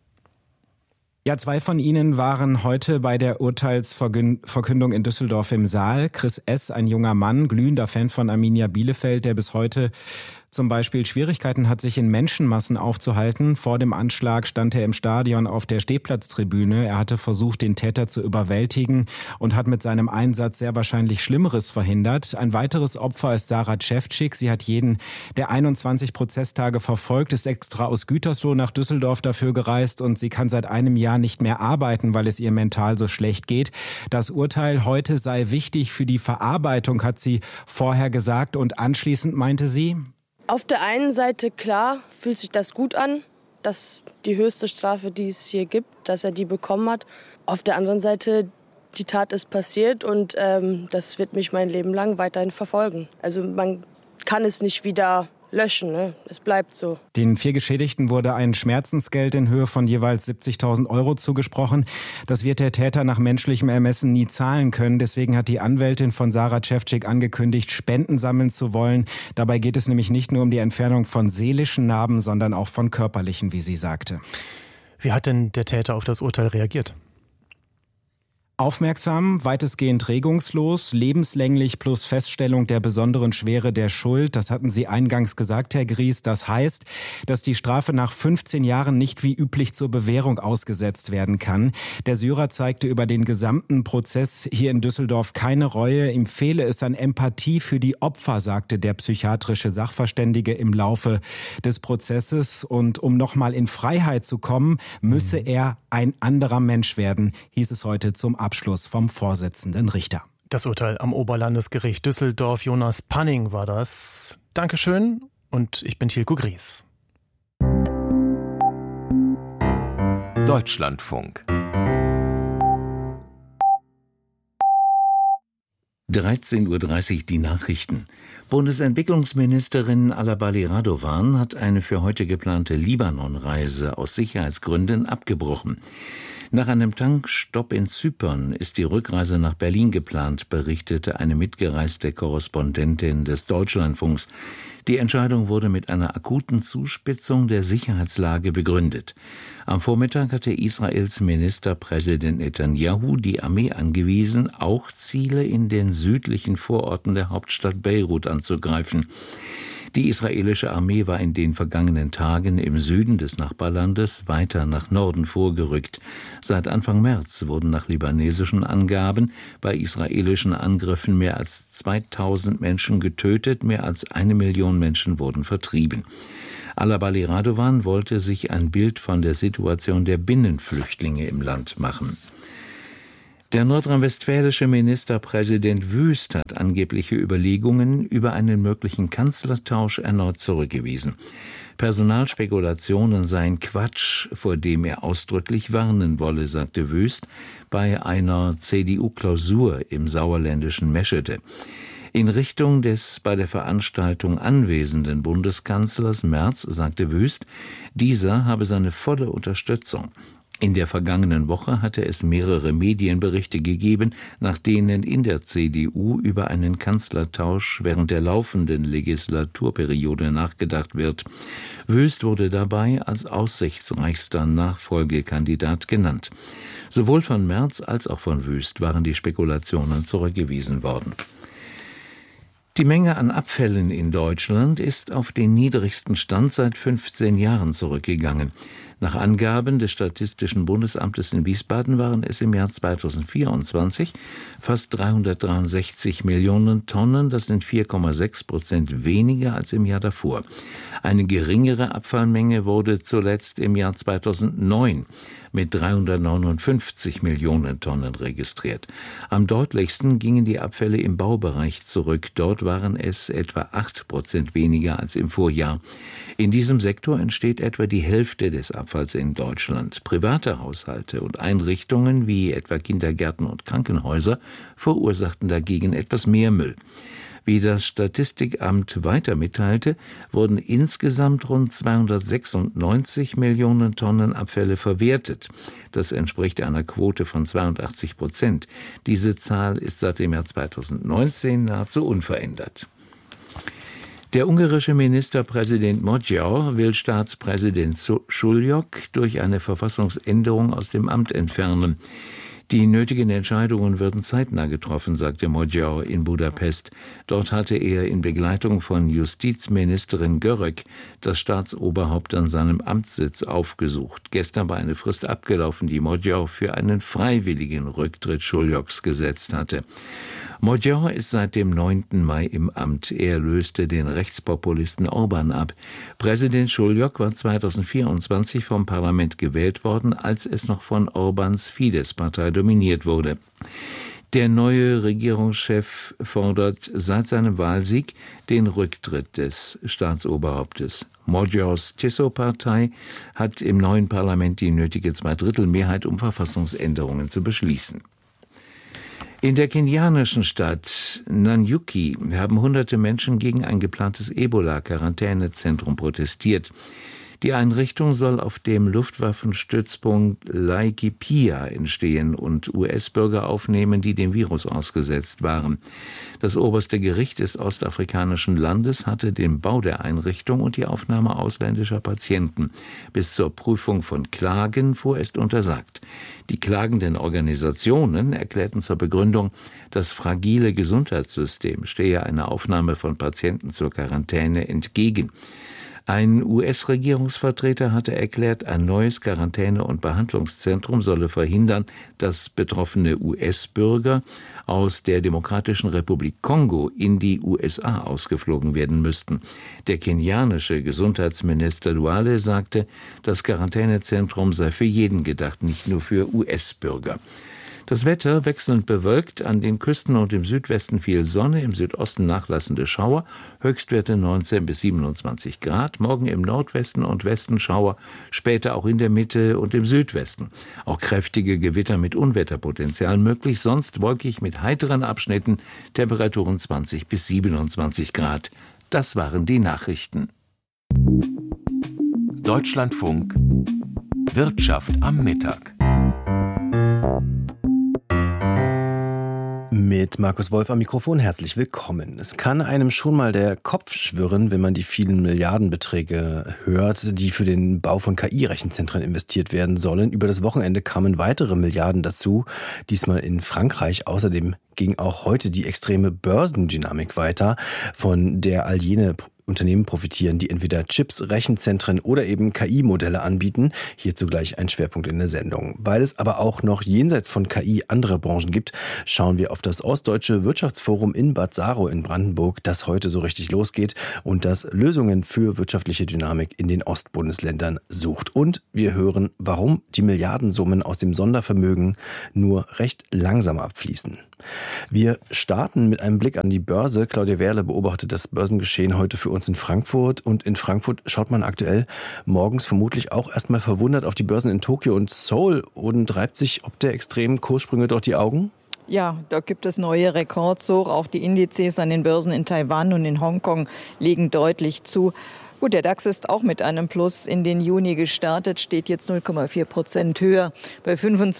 Ja, zwei von ihnen waren heute bei der Urteilsverkündung in Düsseldorf im Saal. Chris S., ein junger Mann, glühender Fan von Arminia Bielefeld, der bis heute zum Beispiel Schwierigkeiten hat, sich in Menschenmassen aufzuhalten. Vor dem Anschlag stand er im Stadion auf der Stehplatztribüne. Er hatte versucht, den Täter zu überwältigen und hat mit seinem Einsatz sehr wahrscheinlich Schlimmeres verhindert. Ein weiteres Opfer ist Sarah Cevcik. Sie hat jeden der einundzwanzig Prozesstage verfolgt, ist extra aus Gütersloh nach Düsseldorf dafür gereist und sie kann seit einem Jahr nicht mehr arbeiten, weil es ihr mental so schlecht geht. Das Urteil heute sei wichtig für die Verarbeitung, hat sie vorher gesagt, und anschließend meinte sie: Auf der einen Seite, klar, fühlt sich das gut an, dass die höchste Strafe, die es hier gibt, dass er die bekommen hat. Auf der anderen Seite, die Tat ist passiert und ähm, das wird mich mein Leben lang weiterhin verfolgen. Also man kann es nicht wieder löschen, ne? Es bleibt so. Den vier Geschädigten wurde ein Schmerzensgeld in Höhe von jeweils siebzigtausend Euro zugesprochen. Das wird der Täter nach menschlichem Ermessen nie zahlen können. Deswegen hat die Anwältin von Sarah Cevcik angekündigt, Spenden sammeln zu wollen. Dabei geht es nämlich nicht nur um die Entfernung von seelischen Narben, sondern auch von körperlichen, wie sie sagte. Wie hat denn der Täter auf das Urteil reagiert? Aufmerksam, weitestgehend regungslos, lebenslänglich plus Feststellung der besonderen Schwere der Schuld. Das hatten Sie eingangs gesagt, Herr Gries. Das heißt, dass die Strafe nach fünfzehn Jahren nicht wie üblich zur Bewährung ausgesetzt werden kann. Der Syrer zeigte über den gesamten Prozess hier in Düsseldorf keine Reue. Ihm fehle es an Empathie für die Opfer, sagte der psychiatrische Sachverständige im Laufe des Prozesses. Und um nochmal in Freiheit zu kommen, müsse er ein anderer Mensch werden, hieß es heute zum Abschluss vom Vorsitzenden Richter. Das Urteil am Oberlandesgericht Düsseldorf. Jonas Panning war das. Dankeschön und ich bin Tilko Gries. Deutschlandfunk. dreizehn Uhr dreißig die Nachrichten. Bundesentwicklungsministerin Alabali Radovan hat eine für heute geplante Libanon-Reise aus Sicherheitsgründen abgebrochen. Nach einem Tankstopp in Zypern ist die Rückreise nach Berlin geplant, berichtete eine mitgereiste Korrespondentin des Deutschlandfunks. Die Entscheidung wurde mit einer akuten Zuspitzung der Sicherheitslage begründet. Am Vormittag hatte Israels Ministerpräsident Netanyahu die Armee angewiesen, auch Ziele in den südlichen Vororten der Hauptstadt Beirut anzugreifen. Die israelische Armee war in den vergangenen Tagen im Süden des Nachbarlandes weiter nach Norden vorgerückt. Seit Anfang März wurden nach libanesischen Angaben bei israelischen Angriffen mehr als zweitausend Menschen getötet, mehr als eine Million Menschen wurden vertrieben. Al-Abali Radovan wollte sich ein Bild von der Situation der Binnenflüchtlinge im Land machen. Der nordrhein-westfälische Ministerpräsident Wüst hat angebliche Überlegungen über einen möglichen Kanzlertausch erneut zurückgewiesen. Personalspekulationen seien Quatsch, vor dem er ausdrücklich warnen wolle, sagte Wüst bei einer C D U-Klausur im sauerländischen Meschede. In Richtung des bei der Veranstaltung anwesenden Bundeskanzlers Merz sagte Wüst, dieser habe seine volle Unterstützung. In der vergangenen Woche hatte es mehrere Medienberichte gegeben, nach denen in der C D U über einen Kanzlertausch während der laufenden Legislaturperiode nachgedacht wird. Wüst wurde dabei als aussichtsreichster Nachfolgekandidat genannt. Sowohl von Merz als auch von Wüst waren die Spekulationen zurückgewiesen worden. Die Menge an Abfällen in Deutschland ist auf den niedrigsten Stand seit fünfzehn Jahren zurückgegangen. Nach Angaben des Statistischen Bundesamtes in Wiesbaden waren es im Jahr zweitausendvierundzwanzig fast dreihundertdreiundsechzig Millionen Tonnen, das sind vier Komma sechs Prozent weniger als im Jahr davor. Eine geringere Abfallmenge wurde zuletzt im Jahr zweitausendneun mit dreihundertneunundfünfzig Millionen Tonnen registriert. Am deutlichsten gingen die Abfälle im Baubereich zurück. Dort waren es etwa acht Prozent weniger als im Vorjahr. In diesem Sektor entsteht etwa die Hälfte des Abfalls in Deutschland. Private Haushalte und Einrichtungen wie etwa Kindergärten und Krankenhäuser verursachten dagegen etwas mehr Müll. Wie das Statistikamt weiter mitteilte, wurden insgesamt rund zweihundertsechsundneunzig Millionen Tonnen Abfälle verwertet. Das entspricht einer Quote von zweiundachtzig Prozent. Diese Zahl ist seit dem Jahr zweitausendneunzehn nahezu unverändert. Der ungarische Ministerpräsident Magyar will Staatspräsident Schullyok durch eine Verfassungsänderung aus dem Amt entfernen. Die nötigen Entscheidungen würden zeitnah getroffen, sagte Magyar in Budapest. Dort hatte er in Begleitung von Justizministerin Görög das Staatsoberhaupt an seinem Amtssitz aufgesucht. Gestern war eine Frist abgelaufen, die Magyar für einen freiwilligen Rücktritt Schulyoks gesetzt hatte. Magyar ist seit dem neunten Mai im Amt. Er löste den Rechtspopulisten Orban ab. Präsident Schullyok war zweitausendvierundzwanzig vom Parlament gewählt worden, als es noch von Orbans Fidesz-Partei dominiert wurde. Der neue Regierungschef fordert seit seinem Wahlsieg den Rücktritt des Staatsoberhauptes. Magyars Tiszó-Partei hat im neuen Parlament die nötige Zweidrittelmehrheit, um Verfassungsänderungen zu beschließen. In der kenianischen Stadt Nanyuki haben hunderte Menschen gegen ein geplantes Ebola-Quarantänezentrum protestiert. Die Einrichtung soll auf dem Luftwaffenstützpunkt Laikipia entstehen und U S-Bürger aufnehmen, die dem Virus ausgesetzt waren. Das oberste Gericht des ostafrikanischen Landes hatte den Bau der Einrichtung und die Aufnahme ausländischer Patienten bis zur Prüfung von Klagen vorerst untersagt. Die klagenden Organisationen erklärten zur Begründung, das fragile Gesundheitssystem stehe einer Aufnahme von Patienten zur Quarantäne entgegen. Ein U S-Regierungsvertreter hatte erklärt, ein neues Quarantäne- und Behandlungszentrum solle verhindern, dass betroffene U S-Bürger aus der Demokratischen Republik Kongo in die U S A ausgeflogen werden müssten. Der kenianische Gesundheitsminister Duale sagte, das Quarantänezentrum sei für jeden gedacht, nicht nur für U S-Bürger. Das Wetter wechselnd bewölkt, an den Küsten und im Südwesten viel Sonne, im Südosten nachlassende Schauer, Höchstwerte neunzehn bis siebenundzwanzig Grad, morgen im Nordwesten und Westen Schauer, später auch in der Mitte und im Südwesten. Auch kräftige Gewitter mit Unwetterpotenzial möglich, sonst wolkig mit heiteren Abschnitten, Temperaturen zwanzig bis siebenundzwanzig Grad. Das waren die Nachrichten. Deutschlandfunk Wirtschaft am Mittag. Mit Markus Wolf am Mikrofon, herzlich willkommen. Es kann einem schon mal der Kopf schwirren, wenn man die vielen Milliardenbeträge hört, die für den Bau von K I-Rechenzentren investiert werden sollen. Über das Wochenende kamen weitere Milliarden dazu, diesmal in Frankreich. Außerdem ging auch heute die extreme Börsendynamik weiter, von der all jene Unternehmen profitieren, die entweder Chips, Rechenzentren oder eben K I-Modelle anbieten. Hierzu gleich ein Schwerpunkt in der Sendung. Weil es aber auch noch jenseits von K I andere Branchen gibt, schauen wir auf das Ostdeutsche Wirtschaftsforum in Bad Saro in Brandenburg, das heute so richtig losgeht und das Lösungen für wirtschaftliche Dynamik in den Ostbundesländern sucht. Und wir hören, warum die Milliardensummen aus dem Sondervermögen nur recht langsam abfließen. Wir starten mit einem Blick an die Börse. Claudia Wehrle beobachtet das Börsengeschehen heute für uns in Frankfurt. Und in Frankfurt schaut man aktuell morgens vermutlich auch erstmal verwundert auf die Börsen in Tokio und Seoul und reibt sich ob der extremen Kurssprünge dort die Augen? Ja, da gibt es neue Rekords hoch. Auch die Indizes an den Börsen in Taiwan und in Hongkong legen deutlich zu. Gut, der DAX ist auch mit einem Plus in den Juni gestartet, steht jetzt null Komma vier Prozent höher bei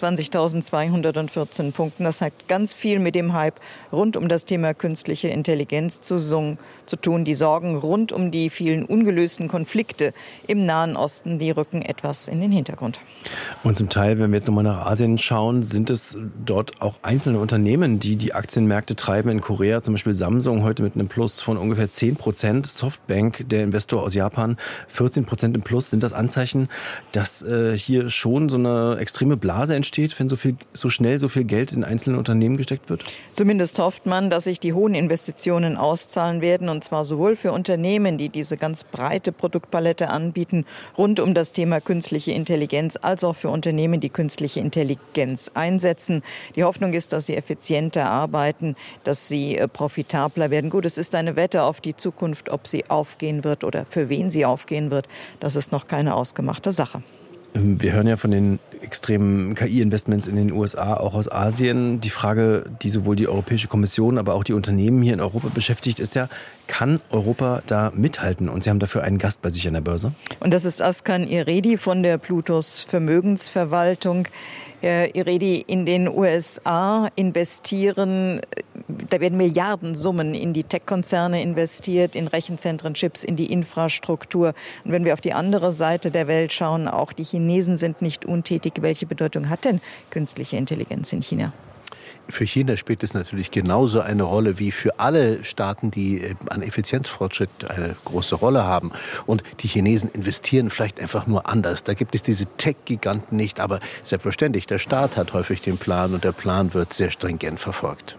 fünfundzwanzigtausendzweihundertvierzehn Punkten. Das hat ganz viel mit dem Hype rund um das Thema künstliche Intelligenz zu, zu tun. Die Sorgen rund um die vielen ungelösten Konflikte im Nahen Osten, die rücken etwas in den Hintergrund. Und zum Teil, wenn wir jetzt nochmal nach Asien schauen, sind es dort auch einzelne Unternehmen, die die Aktienmärkte treiben. In Korea zum Beispiel Samsung heute mit einem Plus von ungefähr zehn Prozent. Softbank, der Investor aus Japan, vierzehn Prozent im Plus. Sind das Anzeichen, dass äh, hier schon so eine extreme Blase entsteht, wenn so viel, so schnell so viel Geld in einzelne Unternehmen gesteckt wird? Zumindest hofft man, dass sich die hohen Investitionen auszahlen werden, und zwar sowohl für Unternehmen, die diese ganz breite Produktpalette anbieten, rund um das Thema künstliche Intelligenz, als auch für Unternehmen, die künstliche Intelligenz einsetzen. Die Hoffnung ist, dass sie effizienter arbeiten, dass sie äh, profitabler werden. Gut, es ist eine Wette auf die Zukunft, ob sie aufgehen wird oder für wen sie aufgehen wird. Das ist noch keine ausgemachte Sache. Wir hören ja von den extremen K I-Investments in den U S A, auch aus Asien. Die Frage, die sowohl die Europäische Kommission, aber auch die Unternehmen hier in Europa beschäftigt, ist ja, kann Europa da mithalten? Und Sie haben dafür einen Gast bei sich an der Börse. Und das ist Askan Iredi von der Plutos Vermögensverwaltung. Herr Iredi, in den U S A investieren, da werden Milliardensummen in die Tech-Konzerne investiert, in Rechenzentren, Chips, in die Infrastruktur. Und wenn wir auf die andere Seite der Welt schauen, auch die Chinesen sind nicht untätig. Welche Bedeutung hat denn künstliche Intelligenz in China? Für China spielt es natürlich genauso eine Rolle wie für alle Staaten, die an Effizienzfortschritt eine große Rolle haben. Und die Chinesen investieren vielleicht einfach nur anders. Da gibt es diese Tech-Giganten nicht, aber selbstverständlich, der Staat hat häufig den Plan und der Plan wird sehr stringent verfolgt.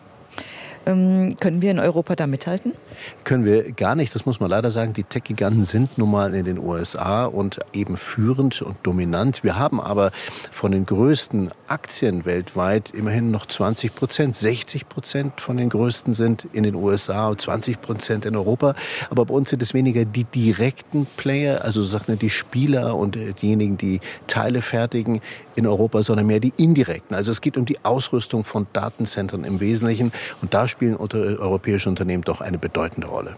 Ähm, können wir in Europa da mithalten? Können wir gar nicht, das muss man leider sagen. Die Tech-Giganten sind nun mal in den U S A und eben führend und dominant. Wir haben aber von den größten Aktien weltweit immerhin noch zwanzig Prozent. sechzig Prozent von den größten sind in den U S A und zwanzig Prozent in Europa. Aber bei uns sind es weniger die direkten Player, also sagt man die Spieler und diejenigen, die Teile fertigen in Europa, sondern mehr die indirekten. Also es geht um die Ausrüstung von Datenzentren im Wesentlichen. Und da spielen europäische Unternehmen doch eine bedeutende Rolle.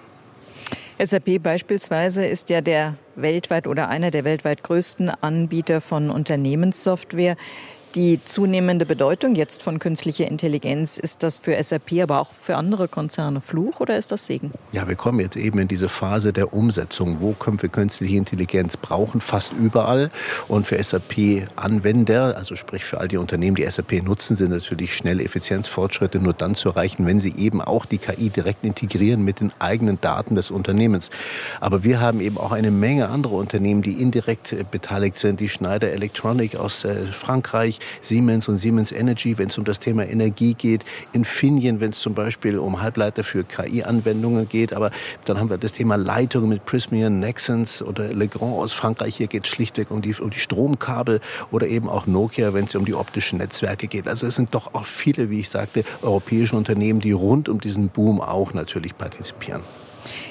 S A P beispielsweise ist ja der weltweit oder einer der weltweit größten Anbieter von Unternehmenssoftware. Die zunehmende Bedeutung jetzt von künstlicher Intelligenz, ist das für S A P, aber auch für andere Konzerne Fluch oder ist das Segen? Ja, wir kommen jetzt eben in diese Phase der Umsetzung. Wo können wir künstliche Intelligenz brauchen? Fast überall. Und für S A P-Anwender, also sprich für all die Unternehmen, die S A P nutzen, sind natürlich schnelle Effizienzfortschritte nur dann zu erreichen, wenn sie eben auch die K I direkt integrieren mit den eigenen Daten des Unternehmens. Aber wir haben eben auch eine Menge andere Unternehmen, die indirekt beteiligt sind. Die Schneider Electronic aus Frankreich, Siemens und Siemens Energy, wenn es um das Thema Energie geht, Infineon, wenn es zum Beispiel um Halbleiter für K I-Anwendungen geht, aber dann haben wir das Thema Leitungen mit Prysmian, Nexans oder Legrand aus Frankreich. Hier geht es schlichtweg um die, um die Stromkabel oder eben auch Nokia, wenn es um die optischen Netzwerke geht. Also es sind doch auch viele, wie ich sagte, europäische Unternehmen, die rund um diesen Boom auch natürlich partizipieren.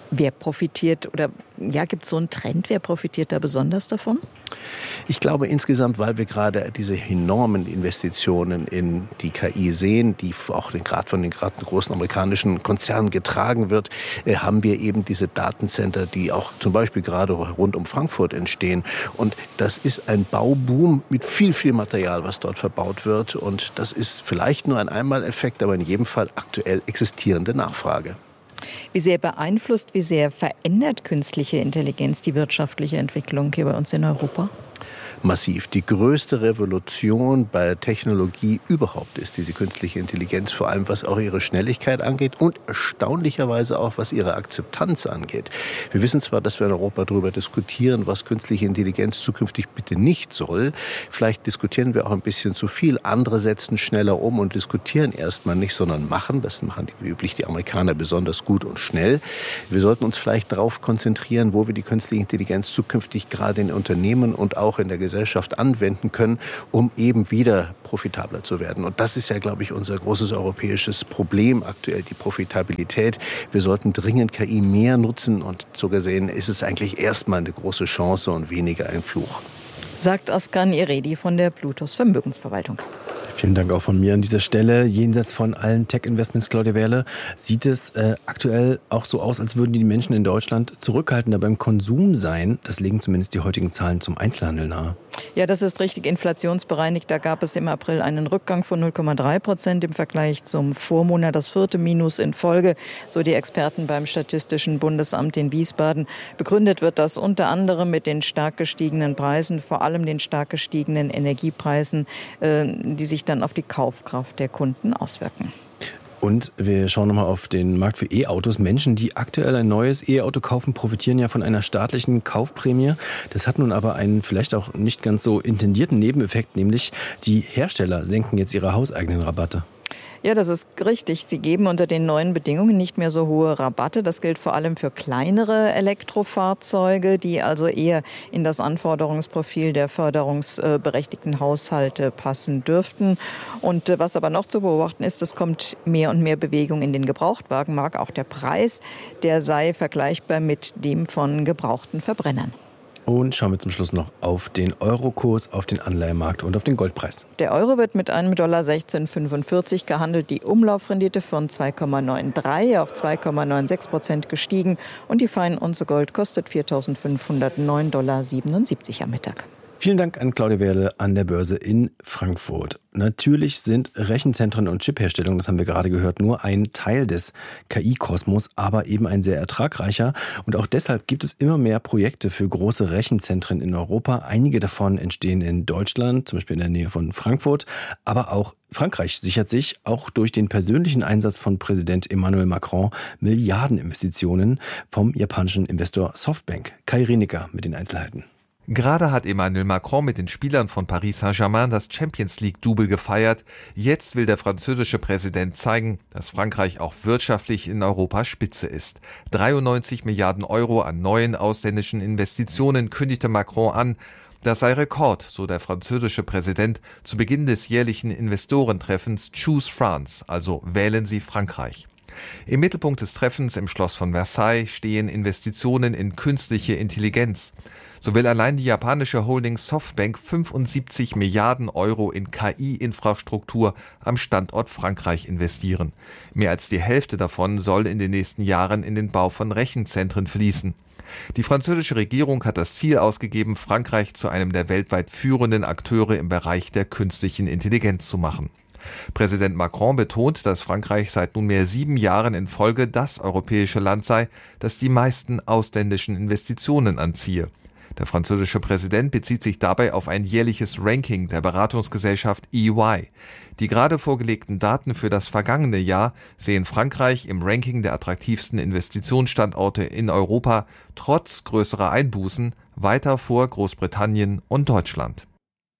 Wer profitiert oder ja, gibt es so einen Trend, wer profitiert da besonders davon? Ich glaube insgesamt, weil wir gerade diese enormen Investitionen in die K I sehen, die auch gerade von den gerade großen amerikanischen Konzernen getragen wird, äh, haben wir eben diese Datencenter, die auch zum Beispiel gerade rund um Frankfurt entstehen. Und das ist ein Bauboom mit viel, viel Material, was dort verbaut wird. Und das ist vielleicht nur ein Einmaleffekt, aber in jedem Fall aktuell existierende Nachfrage. Wie sehr beeinflusst, wie sehr verändert künstliche Intelligenz die wirtschaftliche Entwicklung hier bei uns in Europa? Massiv. Die größte Revolution bei Technologie überhaupt ist diese künstliche Intelligenz, vor allem was auch ihre Schnelligkeit angeht und erstaunlicherweise auch was ihre Akzeptanz angeht. Wir wissen zwar, dass wir in Europa darüber diskutieren, was künstliche Intelligenz zukünftig bitte nicht soll. Vielleicht diskutieren wir auch ein bisschen zu viel. Andere setzen schneller um und diskutieren erstmal nicht, sondern machen. Das machen wie üblich die Amerikaner besonders gut und schnell. Wir sollten uns vielleicht darauf konzentrieren, wo wir die künstliche Intelligenz zukünftig gerade in Unternehmen und auch in der Gesellschaft anwenden können, um eben wieder profitabler zu werden. Und das ist ja, glaube ich, unser großes europäisches Problem aktuell, die Profitabilität. Wir sollten dringend K I mehr nutzen und so gesehen ist es eigentlich erstmal eine große Chance und weniger ein Fluch. Sagt Özkan Iredi von der Plutos Vermögensverwaltung. Vielen Dank auch von mir an dieser Stelle. Jenseits von allen Tech-Investments, Claudia Wehrle, sieht es äh, aktuell auch so aus, als würden die Menschen in Deutschland zurückhaltender beim Konsum sein. Das legen zumindest die heutigen Zahlen zum Einzelhandel nahe. Ja, das ist richtig inflationsbereinigt. Da gab es im April einen Rückgang von null Komma drei Prozent im Vergleich zum Vormonat, das vierte Minus in Folge, so die Experten beim Statistischen Bundesamt in Wiesbaden. Begründet wird das unter anderem mit den stark gestiegenen Preisen, vor allem den stark gestiegenen Energiepreisen, äh, die sich dann auf die Kaufkraft der Kunden auswirken. Und wir schauen nochmal auf den Markt für E-Autos. Menschen, die aktuell ein neues E-Auto kaufen, profitieren ja von einer staatlichen Kaufprämie. Das hat nun aber einen vielleicht auch nicht ganz so intendierten Nebeneffekt, nämlich die Hersteller senken jetzt ihre hauseigenen Rabatte. Ja, das ist richtig. Sie geben unter den neuen Bedingungen nicht mehr so hohe Rabatte. Das gilt vor allem für kleinere Elektrofahrzeuge, die also eher in das Anforderungsprofil der förderungsberechtigten Haushalte passen dürften. Und was aber noch zu beobachten ist, es kommt mehr und mehr Bewegung in den Gebrauchtwagenmarkt. Auch der Preis, der sei vergleichbar mit dem von gebrauchten Verbrennern. Und schauen wir zum Schluss noch auf den Eurokurs, auf den Anleihemarkt und auf den Goldpreis. Der Euro wird mit einem Dollar sechzehn Komma fünfundvierzig gehandelt, die Umlaufrendite von zwei Komma dreiundneunzig auf zwei Komma sechsundneunzig Prozent gestiegen und die Feinunze Gold kostet viertausendfünfhundertneun Komma siebenundsiebzig Dollar am Mittag. Vielen Dank an Claudia Wehrle an der Börse in Frankfurt. Natürlich sind Rechenzentren und Chipherstellung, das haben wir gerade gehört, nur ein Teil des K I-Kosmos, aber eben ein sehr ertragreicher. Und auch deshalb gibt es immer mehr Projekte für große Rechenzentren in Europa. Einige davon entstehen in Deutschland, zum Beispiel in der Nähe von Frankfurt. Aber auch Frankreich sichert sich auch durch den persönlichen Einsatz von Präsident Emmanuel Macron Milliardeninvestitionen vom japanischen Investor Softbank. Kai Rienecker mit den Einzelheiten. Gerade hat Emmanuel Macron mit den Spielern von Paris Saint-Germain das Champions League-Double gefeiert. Jetzt will der französische Präsident zeigen, dass Frankreich auch wirtschaftlich in Europa Spitze ist. dreiundneunzig Milliarden Euro an neuen ausländischen Investitionen kündigte Macron an. Das sei Rekord, so der französische Präsident zu Beginn des jährlichen Investorentreffens Choose France, also wählen Sie Frankreich. Im Mittelpunkt des Treffens im Schloss von Versailles stehen Investitionen in künstliche Intelligenz. So will allein die japanische Holding Softbank fünfundsiebzig Milliarden Euro in K I-Infrastruktur am Standort Frankreich investieren. Mehr als die Hälfte davon soll in den nächsten Jahren in den Bau von Rechenzentren fließen. Die französische Regierung hat das Ziel ausgegeben, Frankreich zu einem der weltweit führenden Akteure im Bereich der künstlichen Intelligenz zu machen. Präsident Macron betont, dass Frankreich seit nunmehr sieben Jahren in Folge das europäische Land sei, das die meisten ausländischen Investitionen anziehe. Der französische Präsident bezieht sich dabei auf ein jährliches Ranking der Beratungsgesellschaft E Y. Die gerade vorgelegten Daten für das vergangene Jahr sehen Frankreich im Ranking der attraktivsten Investitionsstandorte in Europa trotz größerer Einbußen weiter vor Großbritannien und Deutschland.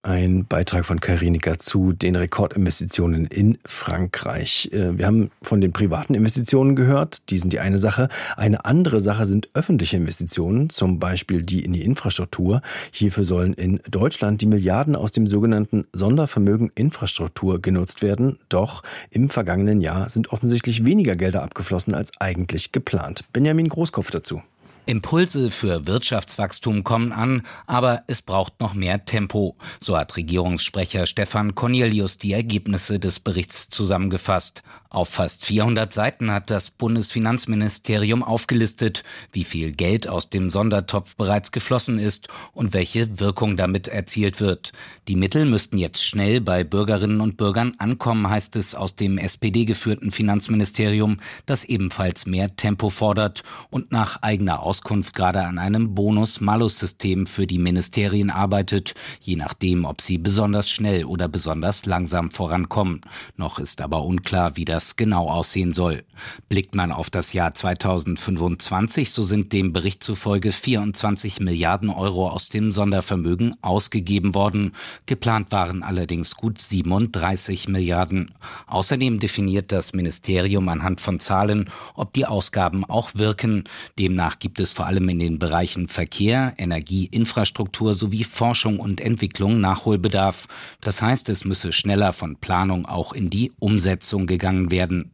Ein Beitrag von Kai Rienecker zu den Rekordinvestitionen in Frankreich. Wir haben von den privaten Investitionen gehört, die sind die eine Sache. Eine andere Sache sind öffentliche Investitionen, zum Beispiel die in die Infrastruktur. Hierfür sollen in Deutschland die Milliarden aus dem sogenannten Sondervermögen Infrastruktur genutzt werden. Doch im vergangenen Jahr sind offensichtlich weniger Gelder abgeflossen als eigentlich geplant. Benjamin Großkopf dazu. Impulse für Wirtschaftswachstum kommen an, aber es braucht noch mehr Tempo. So hat Regierungssprecher Stefan Cornelius die Ergebnisse des Berichts zusammengefasst. Auf fast vierhundert Seiten hat das Bundesfinanzministerium aufgelistet, wie viel Geld aus dem Sondertopf bereits geflossen ist und welche Wirkung damit erzielt wird. Die Mittel müssten jetzt schnell bei Bürgerinnen und Bürgern ankommen, heißt es aus dem S P D-geführten Finanzministerium, das ebenfalls mehr Tempo fordert und nach eigener Auskunft gerade an einem Bonus-Malus-System für die Ministerien arbeitet, je nachdem, ob sie besonders schnell oder besonders langsam vorankommen. Noch ist aber unklar, wie das genau aussehen soll. Blickt man auf das Jahr zweitausendfünfundzwanzig, so sind dem Bericht zufolge vierundzwanzig Milliarden Euro aus dem Sondervermögen ausgegeben worden. Geplant waren allerdings gut siebenunddreißig Milliarden. Außerdem definiert das Ministerium anhand von Zahlen, ob die Ausgaben auch wirken. Demnach gibt es vor allem in den Bereichen Verkehr, Energie, Infrastruktur sowie Forschung und Entwicklung Nachholbedarf. Das heißt, es müsse schneller von Planung auch in die Umsetzung gegangen werden.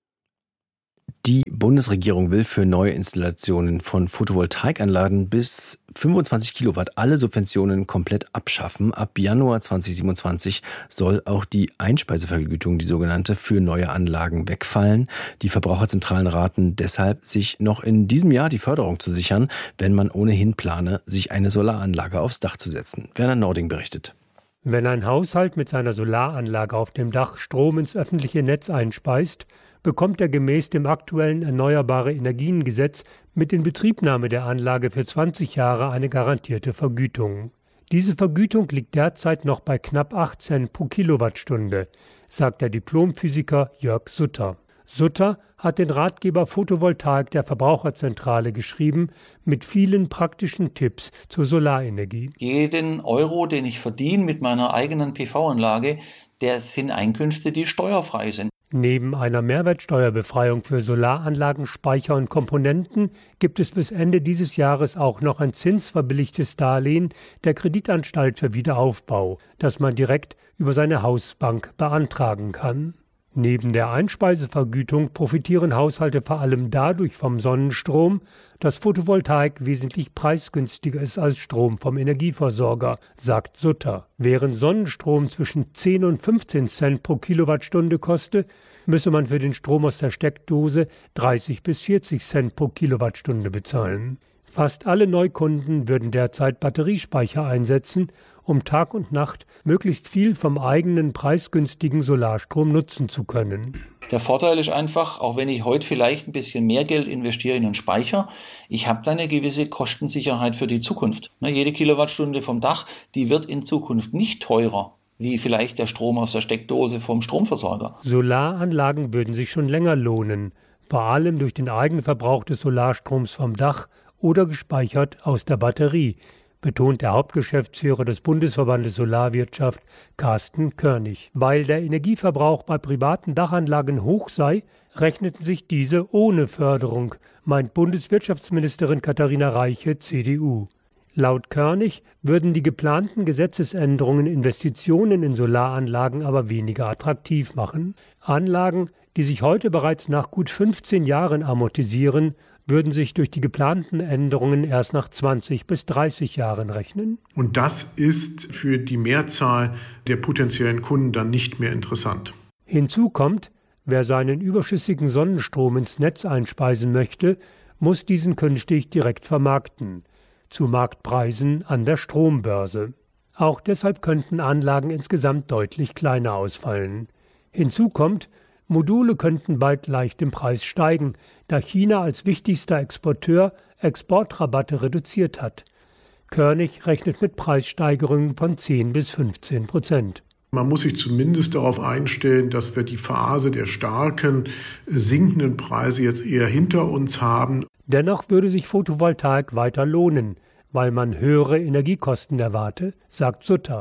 Die Bundesregierung will für neue Installationen von Photovoltaikanlagen bis fünfundzwanzig Kilowatt alle Subventionen komplett abschaffen. Ab Januar zweitausendsiebenundzwanzig soll auch die Einspeisevergütung, die sogenannte, für neue Anlagen wegfallen. Die Verbraucherzentralen raten deshalb, sich noch in diesem Jahr die Förderung zu sichern, wenn man ohnehin plane, sich eine Solaranlage aufs Dach zu setzen. Werner Nording berichtet. Wenn ein Haushalt mit seiner Solaranlage auf dem Dach Strom ins öffentliche Netz einspeist, bekommt er gemäß dem aktuellen Erneuerbare-Energien-Gesetz mit Inbetriebnahme der Anlage für zwanzig Jahre eine garantierte Vergütung. Diese Vergütung liegt derzeit noch bei knapp acht Cent pro Kilowattstunde, sagt der Diplomphysiker Jörg Sutter. Sutter hat den Ratgeber Photovoltaik der Verbraucherzentrale geschrieben, mit vielen praktischen Tipps zur Solarenergie. Jeden Euro, den ich verdiene mit meiner eigenen P V-Anlage, der sind Einkünfte, die steuerfrei sind. Neben einer Mehrwertsteuerbefreiung für Solaranlagen, Speicher und Komponenten gibt es bis Ende dieses Jahres auch noch ein zinsverbilligtes Darlehen der Kreditanstalt für Wiederaufbau, das man direkt über seine Hausbank beantragen kann. Neben der Einspeisevergütung profitieren Haushalte vor allem dadurch vom Sonnenstrom, dass Photovoltaik wesentlich preisgünstiger ist als Strom vom Energieversorger, sagt Sutter. Während Sonnenstrom zwischen zehn und fünfzehn Cent pro Kilowattstunde koste, müsse man für den Strom aus der Steckdose dreißig bis vierzig Cent pro Kilowattstunde bezahlen. Fast alle Neukunden würden derzeit Batteriespeicher einsetzen, um Tag und Nacht möglichst viel vom eigenen preisgünstigen Solarstrom nutzen zu können. Der Vorteil ist einfach, auch wenn ich heute vielleicht ein bisschen mehr Geld investiere in einen Speicher, ich habe da eine gewisse Kostensicherheit für die Zukunft. Ne, jede Kilowattstunde vom Dach, die wird in Zukunft nicht teurer, wie vielleicht der Strom aus der Steckdose vom Stromversorger. Solaranlagen würden sich schon länger lohnen, vor allem durch den Eigenverbrauch des Solarstroms vom Dach oder gespeichert aus der Batterie, betont der Hauptgeschäftsführer des Bundesverbandes Solarwirtschaft, Carsten Körnig. Weil der Energieverbrauch bei privaten Dachanlagen hoch sei, rechneten sich diese ohne Förderung, meint Bundeswirtschaftsministerin Katharina Reiche, C D U. Laut Körnig würden die geplanten Gesetzesänderungen Investitionen in Solaranlagen aber weniger attraktiv machen. Anlagen, die sich heute bereits nach gut fünfzehn Jahren amortisieren, würden sich durch die geplanten Änderungen erst nach zwanzig bis dreißig Jahren rechnen. Und das ist für die Mehrzahl der potenziellen Kunden dann nicht mehr interessant. Hinzu kommt, wer seinen überschüssigen Sonnenstrom ins Netz einspeisen möchte, muss diesen künftig direkt vermarkten, zu Marktpreisen an der Strombörse. Auch deshalb könnten Anlagen insgesamt deutlich kleiner ausfallen. Hinzu kommt, Module könnten bald leicht im Preis steigen, da China als wichtigster Exporteur Exportrabatte reduziert hat. Körnig rechnet mit Preissteigerungen von zehn bis fünfzehn Prozent. Man muss sich zumindest darauf einstellen, dass wir die Phase der starken sinkenden Preise jetzt eher hinter uns haben. Dennoch würde sich Photovoltaik weiter lohnen, weil man höhere Energiekosten erwarte, sagt Sutter.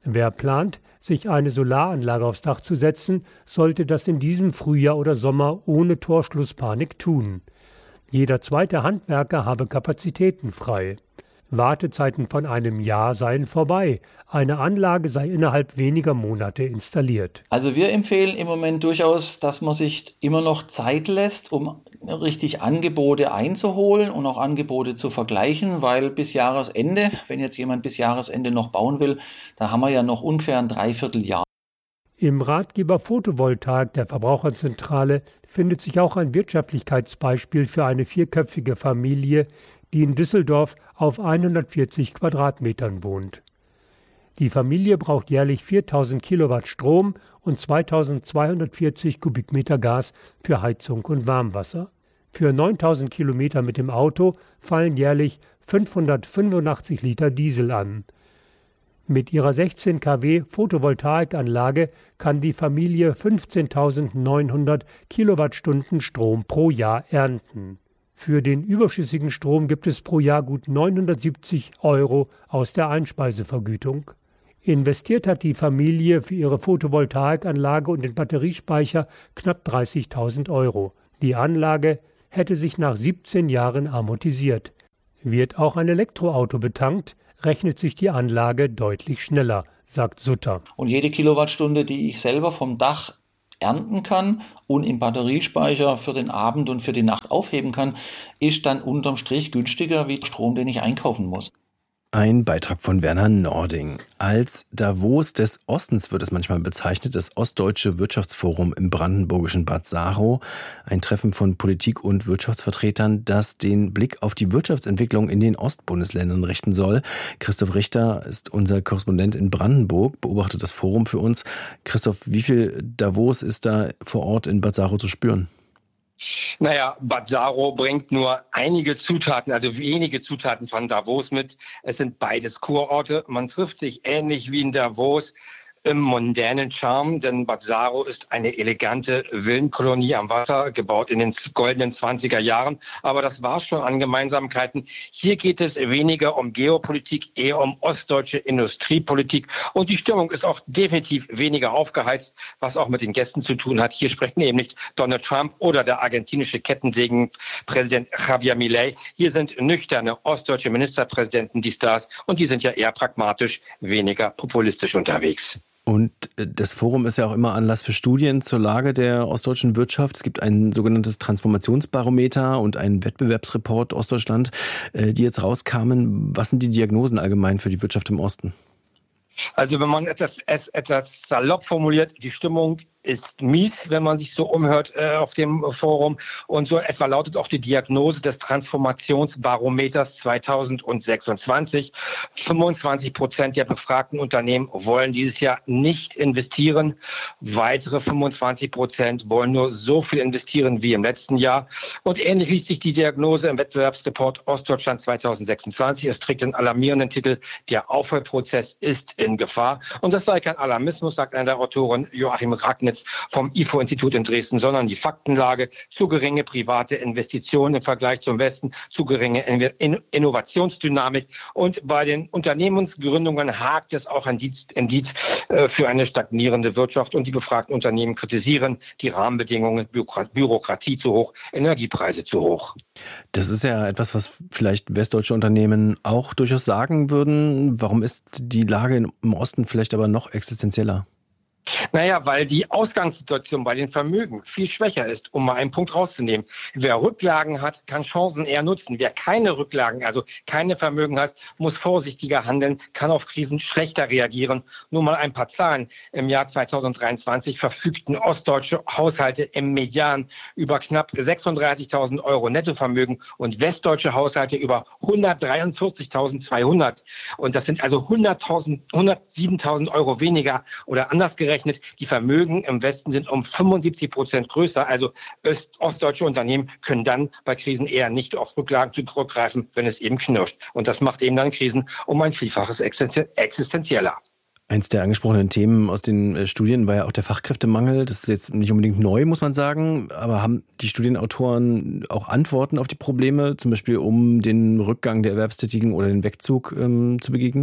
Wer plant, sich eine Solaranlage aufs Dach zu setzen, sollte das in diesem Frühjahr oder Sommer ohne Torschlusspanik tun. Jeder zweite Handwerker habe Kapazitäten frei. Wartezeiten von einem Jahr seien vorbei. Eine Anlage sei innerhalb weniger Monate installiert. Also wir empfehlen im Moment durchaus, dass man sich immer noch Zeit lässt, um richtig Angebote einzuholen und auch Angebote zu vergleichen, weil bis Jahresende, wenn jetzt jemand bis Jahresende noch bauen will, da haben wir ja noch ungefähr ein Dreivierteljahr. Im Ratgeber Photovoltaik der Verbraucherzentrale findet sich auch ein Wirtschaftlichkeitsbeispiel für eine vierköpfige Familie, die in Düsseldorf auf hundertvierzig Quadratmetern wohnt. Die Familie braucht jährlich viertausend Kilowatt Strom und zweitausendzweihundertvierzig Kubikmeter Gas für Heizung und Warmwasser. Für neuntausend Kilometer mit dem Auto fallen jährlich fünfhundertfünfundachtzig Liter Diesel an. Mit ihrer sechzehn Kilowatt Photovoltaikanlage kann die Familie fünfzehntausendneunhundert Kilowattstunden Strom pro Jahr ernten. Für den überschüssigen Strom gibt es pro Jahr gut neunhundertsiebzig Euro aus der Einspeisevergütung. Investiert hat die Familie für ihre Photovoltaikanlage und den Batteriespeicher knapp dreißigtausend Euro. Die Anlage hätte sich nach siebzehn Jahren amortisiert. Wird auch ein Elektroauto betankt, rechnet sich die Anlage deutlich schneller, sagt Sutter. Und jede Kilowattstunde, die ich selber vom Dach ernten kann und im Batteriespeicher für den Abend und für die Nacht aufheben kann, ist dann unterm Strich günstiger wie Strom, den ich einkaufen muss. Ein Beitrag von Werner Nording. Als Davos des Ostens wird es manchmal bezeichnet, das Ostdeutsche Wirtschaftsforum im brandenburgischen Bad Saro. Ein Treffen von Politik- und Wirtschaftsvertretern, das den Blick auf die Wirtschaftsentwicklung in den Ostbundesländern richten soll. Christoph Richter ist unser Korrespondent in Brandenburg, beobachtet das Forum für uns. Christoph, wie viel Davos ist da vor Ort in Bad Saro zu spüren? Naja, Bad Saro bringt nur einige Zutaten, also wenige Zutaten von Davos mit. Es sind beides Kurorte. Man trifft sich ähnlich wie in Davos im mondänen Charme, denn Bad Saro ist eine elegante Villenkolonie am Wasser, gebaut in den goldenen zwanziger Jahren. Aber das war's schon an Gemeinsamkeiten. Hier geht es weniger um Geopolitik, eher um ostdeutsche Industriepolitik. Und die Stimmung ist auch definitiv weniger aufgeheizt, was auch mit den Gästen zu tun hat. Hier sprechen eben nicht Donald Trump oder der argentinische Kettensägenpräsident Javier Milei. Hier sind nüchterne ostdeutsche Ministerpräsidenten die Stars und die sind ja eher pragmatisch, weniger populistisch unterwegs. Und das Forum ist ja auch immer Anlass für Studien zur Lage der ostdeutschen Wirtschaft. Es gibt ein sogenanntes Transformationsbarometer und einen Wettbewerbsreport Ostdeutschland, die jetzt rauskamen. Was sind die Diagnosen allgemein für die Wirtschaft im Osten? Also wenn man etwas, etwas salopp formuliert, die Stimmung ist mies, wenn man sich so umhört äh, auf dem Forum. Und so etwa lautet auch die Diagnose des Transformationsbarometers zweitausendsechsundzwanzig. fünfundzwanzig Prozent der befragten Unternehmen wollen dieses Jahr nicht investieren. Weitere fünfundzwanzig Prozent wollen nur so viel investieren wie im letzten Jahr. Und ähnlich liest sich die Diagnose im Wettbewerbsreport Ostdeutschland zweitausendsechsundzwanzig. Es trägt den alarmierenden Titel, der Aufholprozess ist in Gefahr. Und das sei kein Alarmismus, sagt einer der Autoren, Joachim Ragnitz vom I F O-Institut in Dresden, sondern die Faktenlage: zu geringe private Investitionen im Vergleich zum Westen, zu geringe Innovationsdynamik. Und bei den Unternehmensgründungen hakt es auch ein Indiz für eine stagnierende Wirtschaft. Und die befragten Unternehmen kritisieren die Rahmenbedingungen, Bürokratie zu hoch, Energiepreise zu hoch. Das ist ja etwas, was vielleicht westdeutsche Unternehmen auch durchaus sagen würden. Warum ist die Lage im Osten vielleicht aber noch existenzieller? Naja, weil die Ausgangssituation bei den Vermögen viel schwächer ist, um mal einen Punkt rauszunehmen. Wer Rücklagen hat, kann Chancen eher nutzen. Wer keine Rücklagen, also keine Vermögen hat, muss vorsichtiger handeln, kann auf Krisen schlechter reagieren. Nur mal ein paar Zahlen. Im Jahr zweitausenddreiundzwanzig verfügten ostdeutsche Haushalte im Median über knapp sechsunddreißigtausend Euro Nettovermögen und westdeutsche Haushalte über hundertdreiundvierzigtausendzweihundert. Und das sind also hunderttausend, hundertsiebentausend Euro weniger oder anders gerechnet. Die Vermögen im Westen sind um fünfundsiebzig Prozent größer. Also öst- ostdeutsche Unternehmen können dann bei Krisen eher nicht auf Rücklagen zurückgreifen, wenn es eben knirscht. Und das macht eben dann Krisen um ein Vielfaches existenzieller. Eins der angesprochenen Themen aus den Studien war ja auch der Fachkräftemangel. Das ist jetzt nicht unbedingt neu, muss man sagen. Aber haben die Studienautoren auch Antworten auf die Probleme, zum Beispiel um den Rückgang der Erwerbstätigen oder den Wegzug ähm, zu begegnen?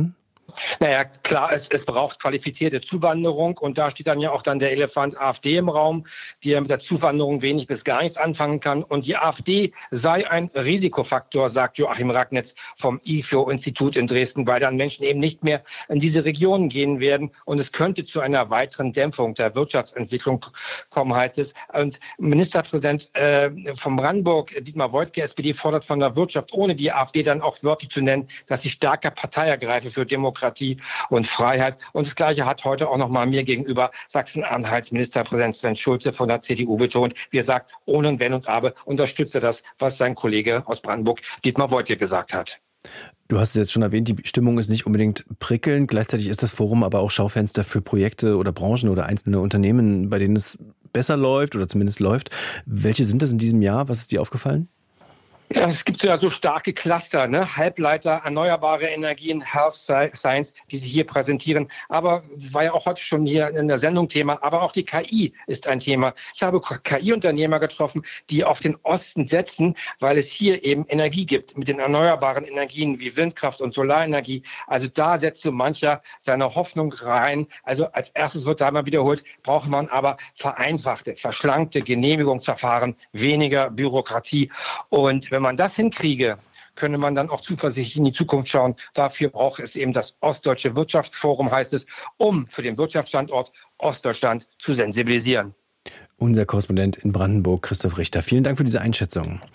Naja, klar, es, es braucht qualifizierte Zuwanderung und da steht dann ja auch dann der Elefant AfD im Raum, die ja mit der Zuwanderung wenig bis gar nichts anfangen kann. Und die AfD sei ein Risikofaktor, sagt Joachim Ragnitz vom I F O-Institut in Dresden, weil dann Menschen eben nicht mehr in diese Regionen gehen werden und es könnte zu einer weiteren Dämpfung der Wirtschaftsentwicklung kommen, heißt es. Und Ministerpräsident äh, von Brandenburg, Dietmar Woidke, S P D, fordert von der Wirtschaft, ohne die AfD dann auch wörtlich zu nennen, dass sie stärker Partei ergreife für Demokratie und Freiheit. Und das Gleiche hat heute auch noch mal mir gegenüber Sachsen-Anhalts Ministerpräsident Sven Schulze von der C D U betont. Wie er sagt, ohne Wenn und Aber unterstütze das, was sein Kollege aus Brandenburg, Dietmar Woidke, gesagt hat. Du hast es jetzt schon erwähnt, die Stimmung ist nicht unbedingt prickelnd. Gleichzeitig ist das Forum aber auch Schaufenster für Projekte oder Branchen oder einzelne Unternehmen, bei denen es besser läuft oder zumindest läuft. Welche sind das in diesem Jahr? Was ist dir aufgefallen? Ja, es gibt ja so starke Cluster, ne? Halbleiter, erneuerbare Energien, Health Science, die sich hier präsentieren. Aber war ja auch heute schon hier in der Sendung Thema. Aber auch die K I ist ein Thema. Ich habe K I-Unternehmer getroffen, die auf den Osten setzen, weil es hier eben Energie gibt mit den erneuerbaren Energien wie Windkraft und Solarenergie. Also da setzt so mancher seine Hoffnung rein. Also als erstes wird da mal wiederholt, braucht man aber vereinfachte, verschlankte Genehmigungsverfahren, weniger Bürokratie. Und wenn man das hinkriege, könne man dann auch zuversichtlich in die Zukunft schauen. Dafür braucht es eben das Ostdeutsche Wirtschaftsforum, heißt es, um für den Wirtschaftsstandort Ostdeutschland zu sensibilisieren. Unser Korrespondent in Brandenburg, Christoph Richter. Vielen Dank für diese Einschätzung.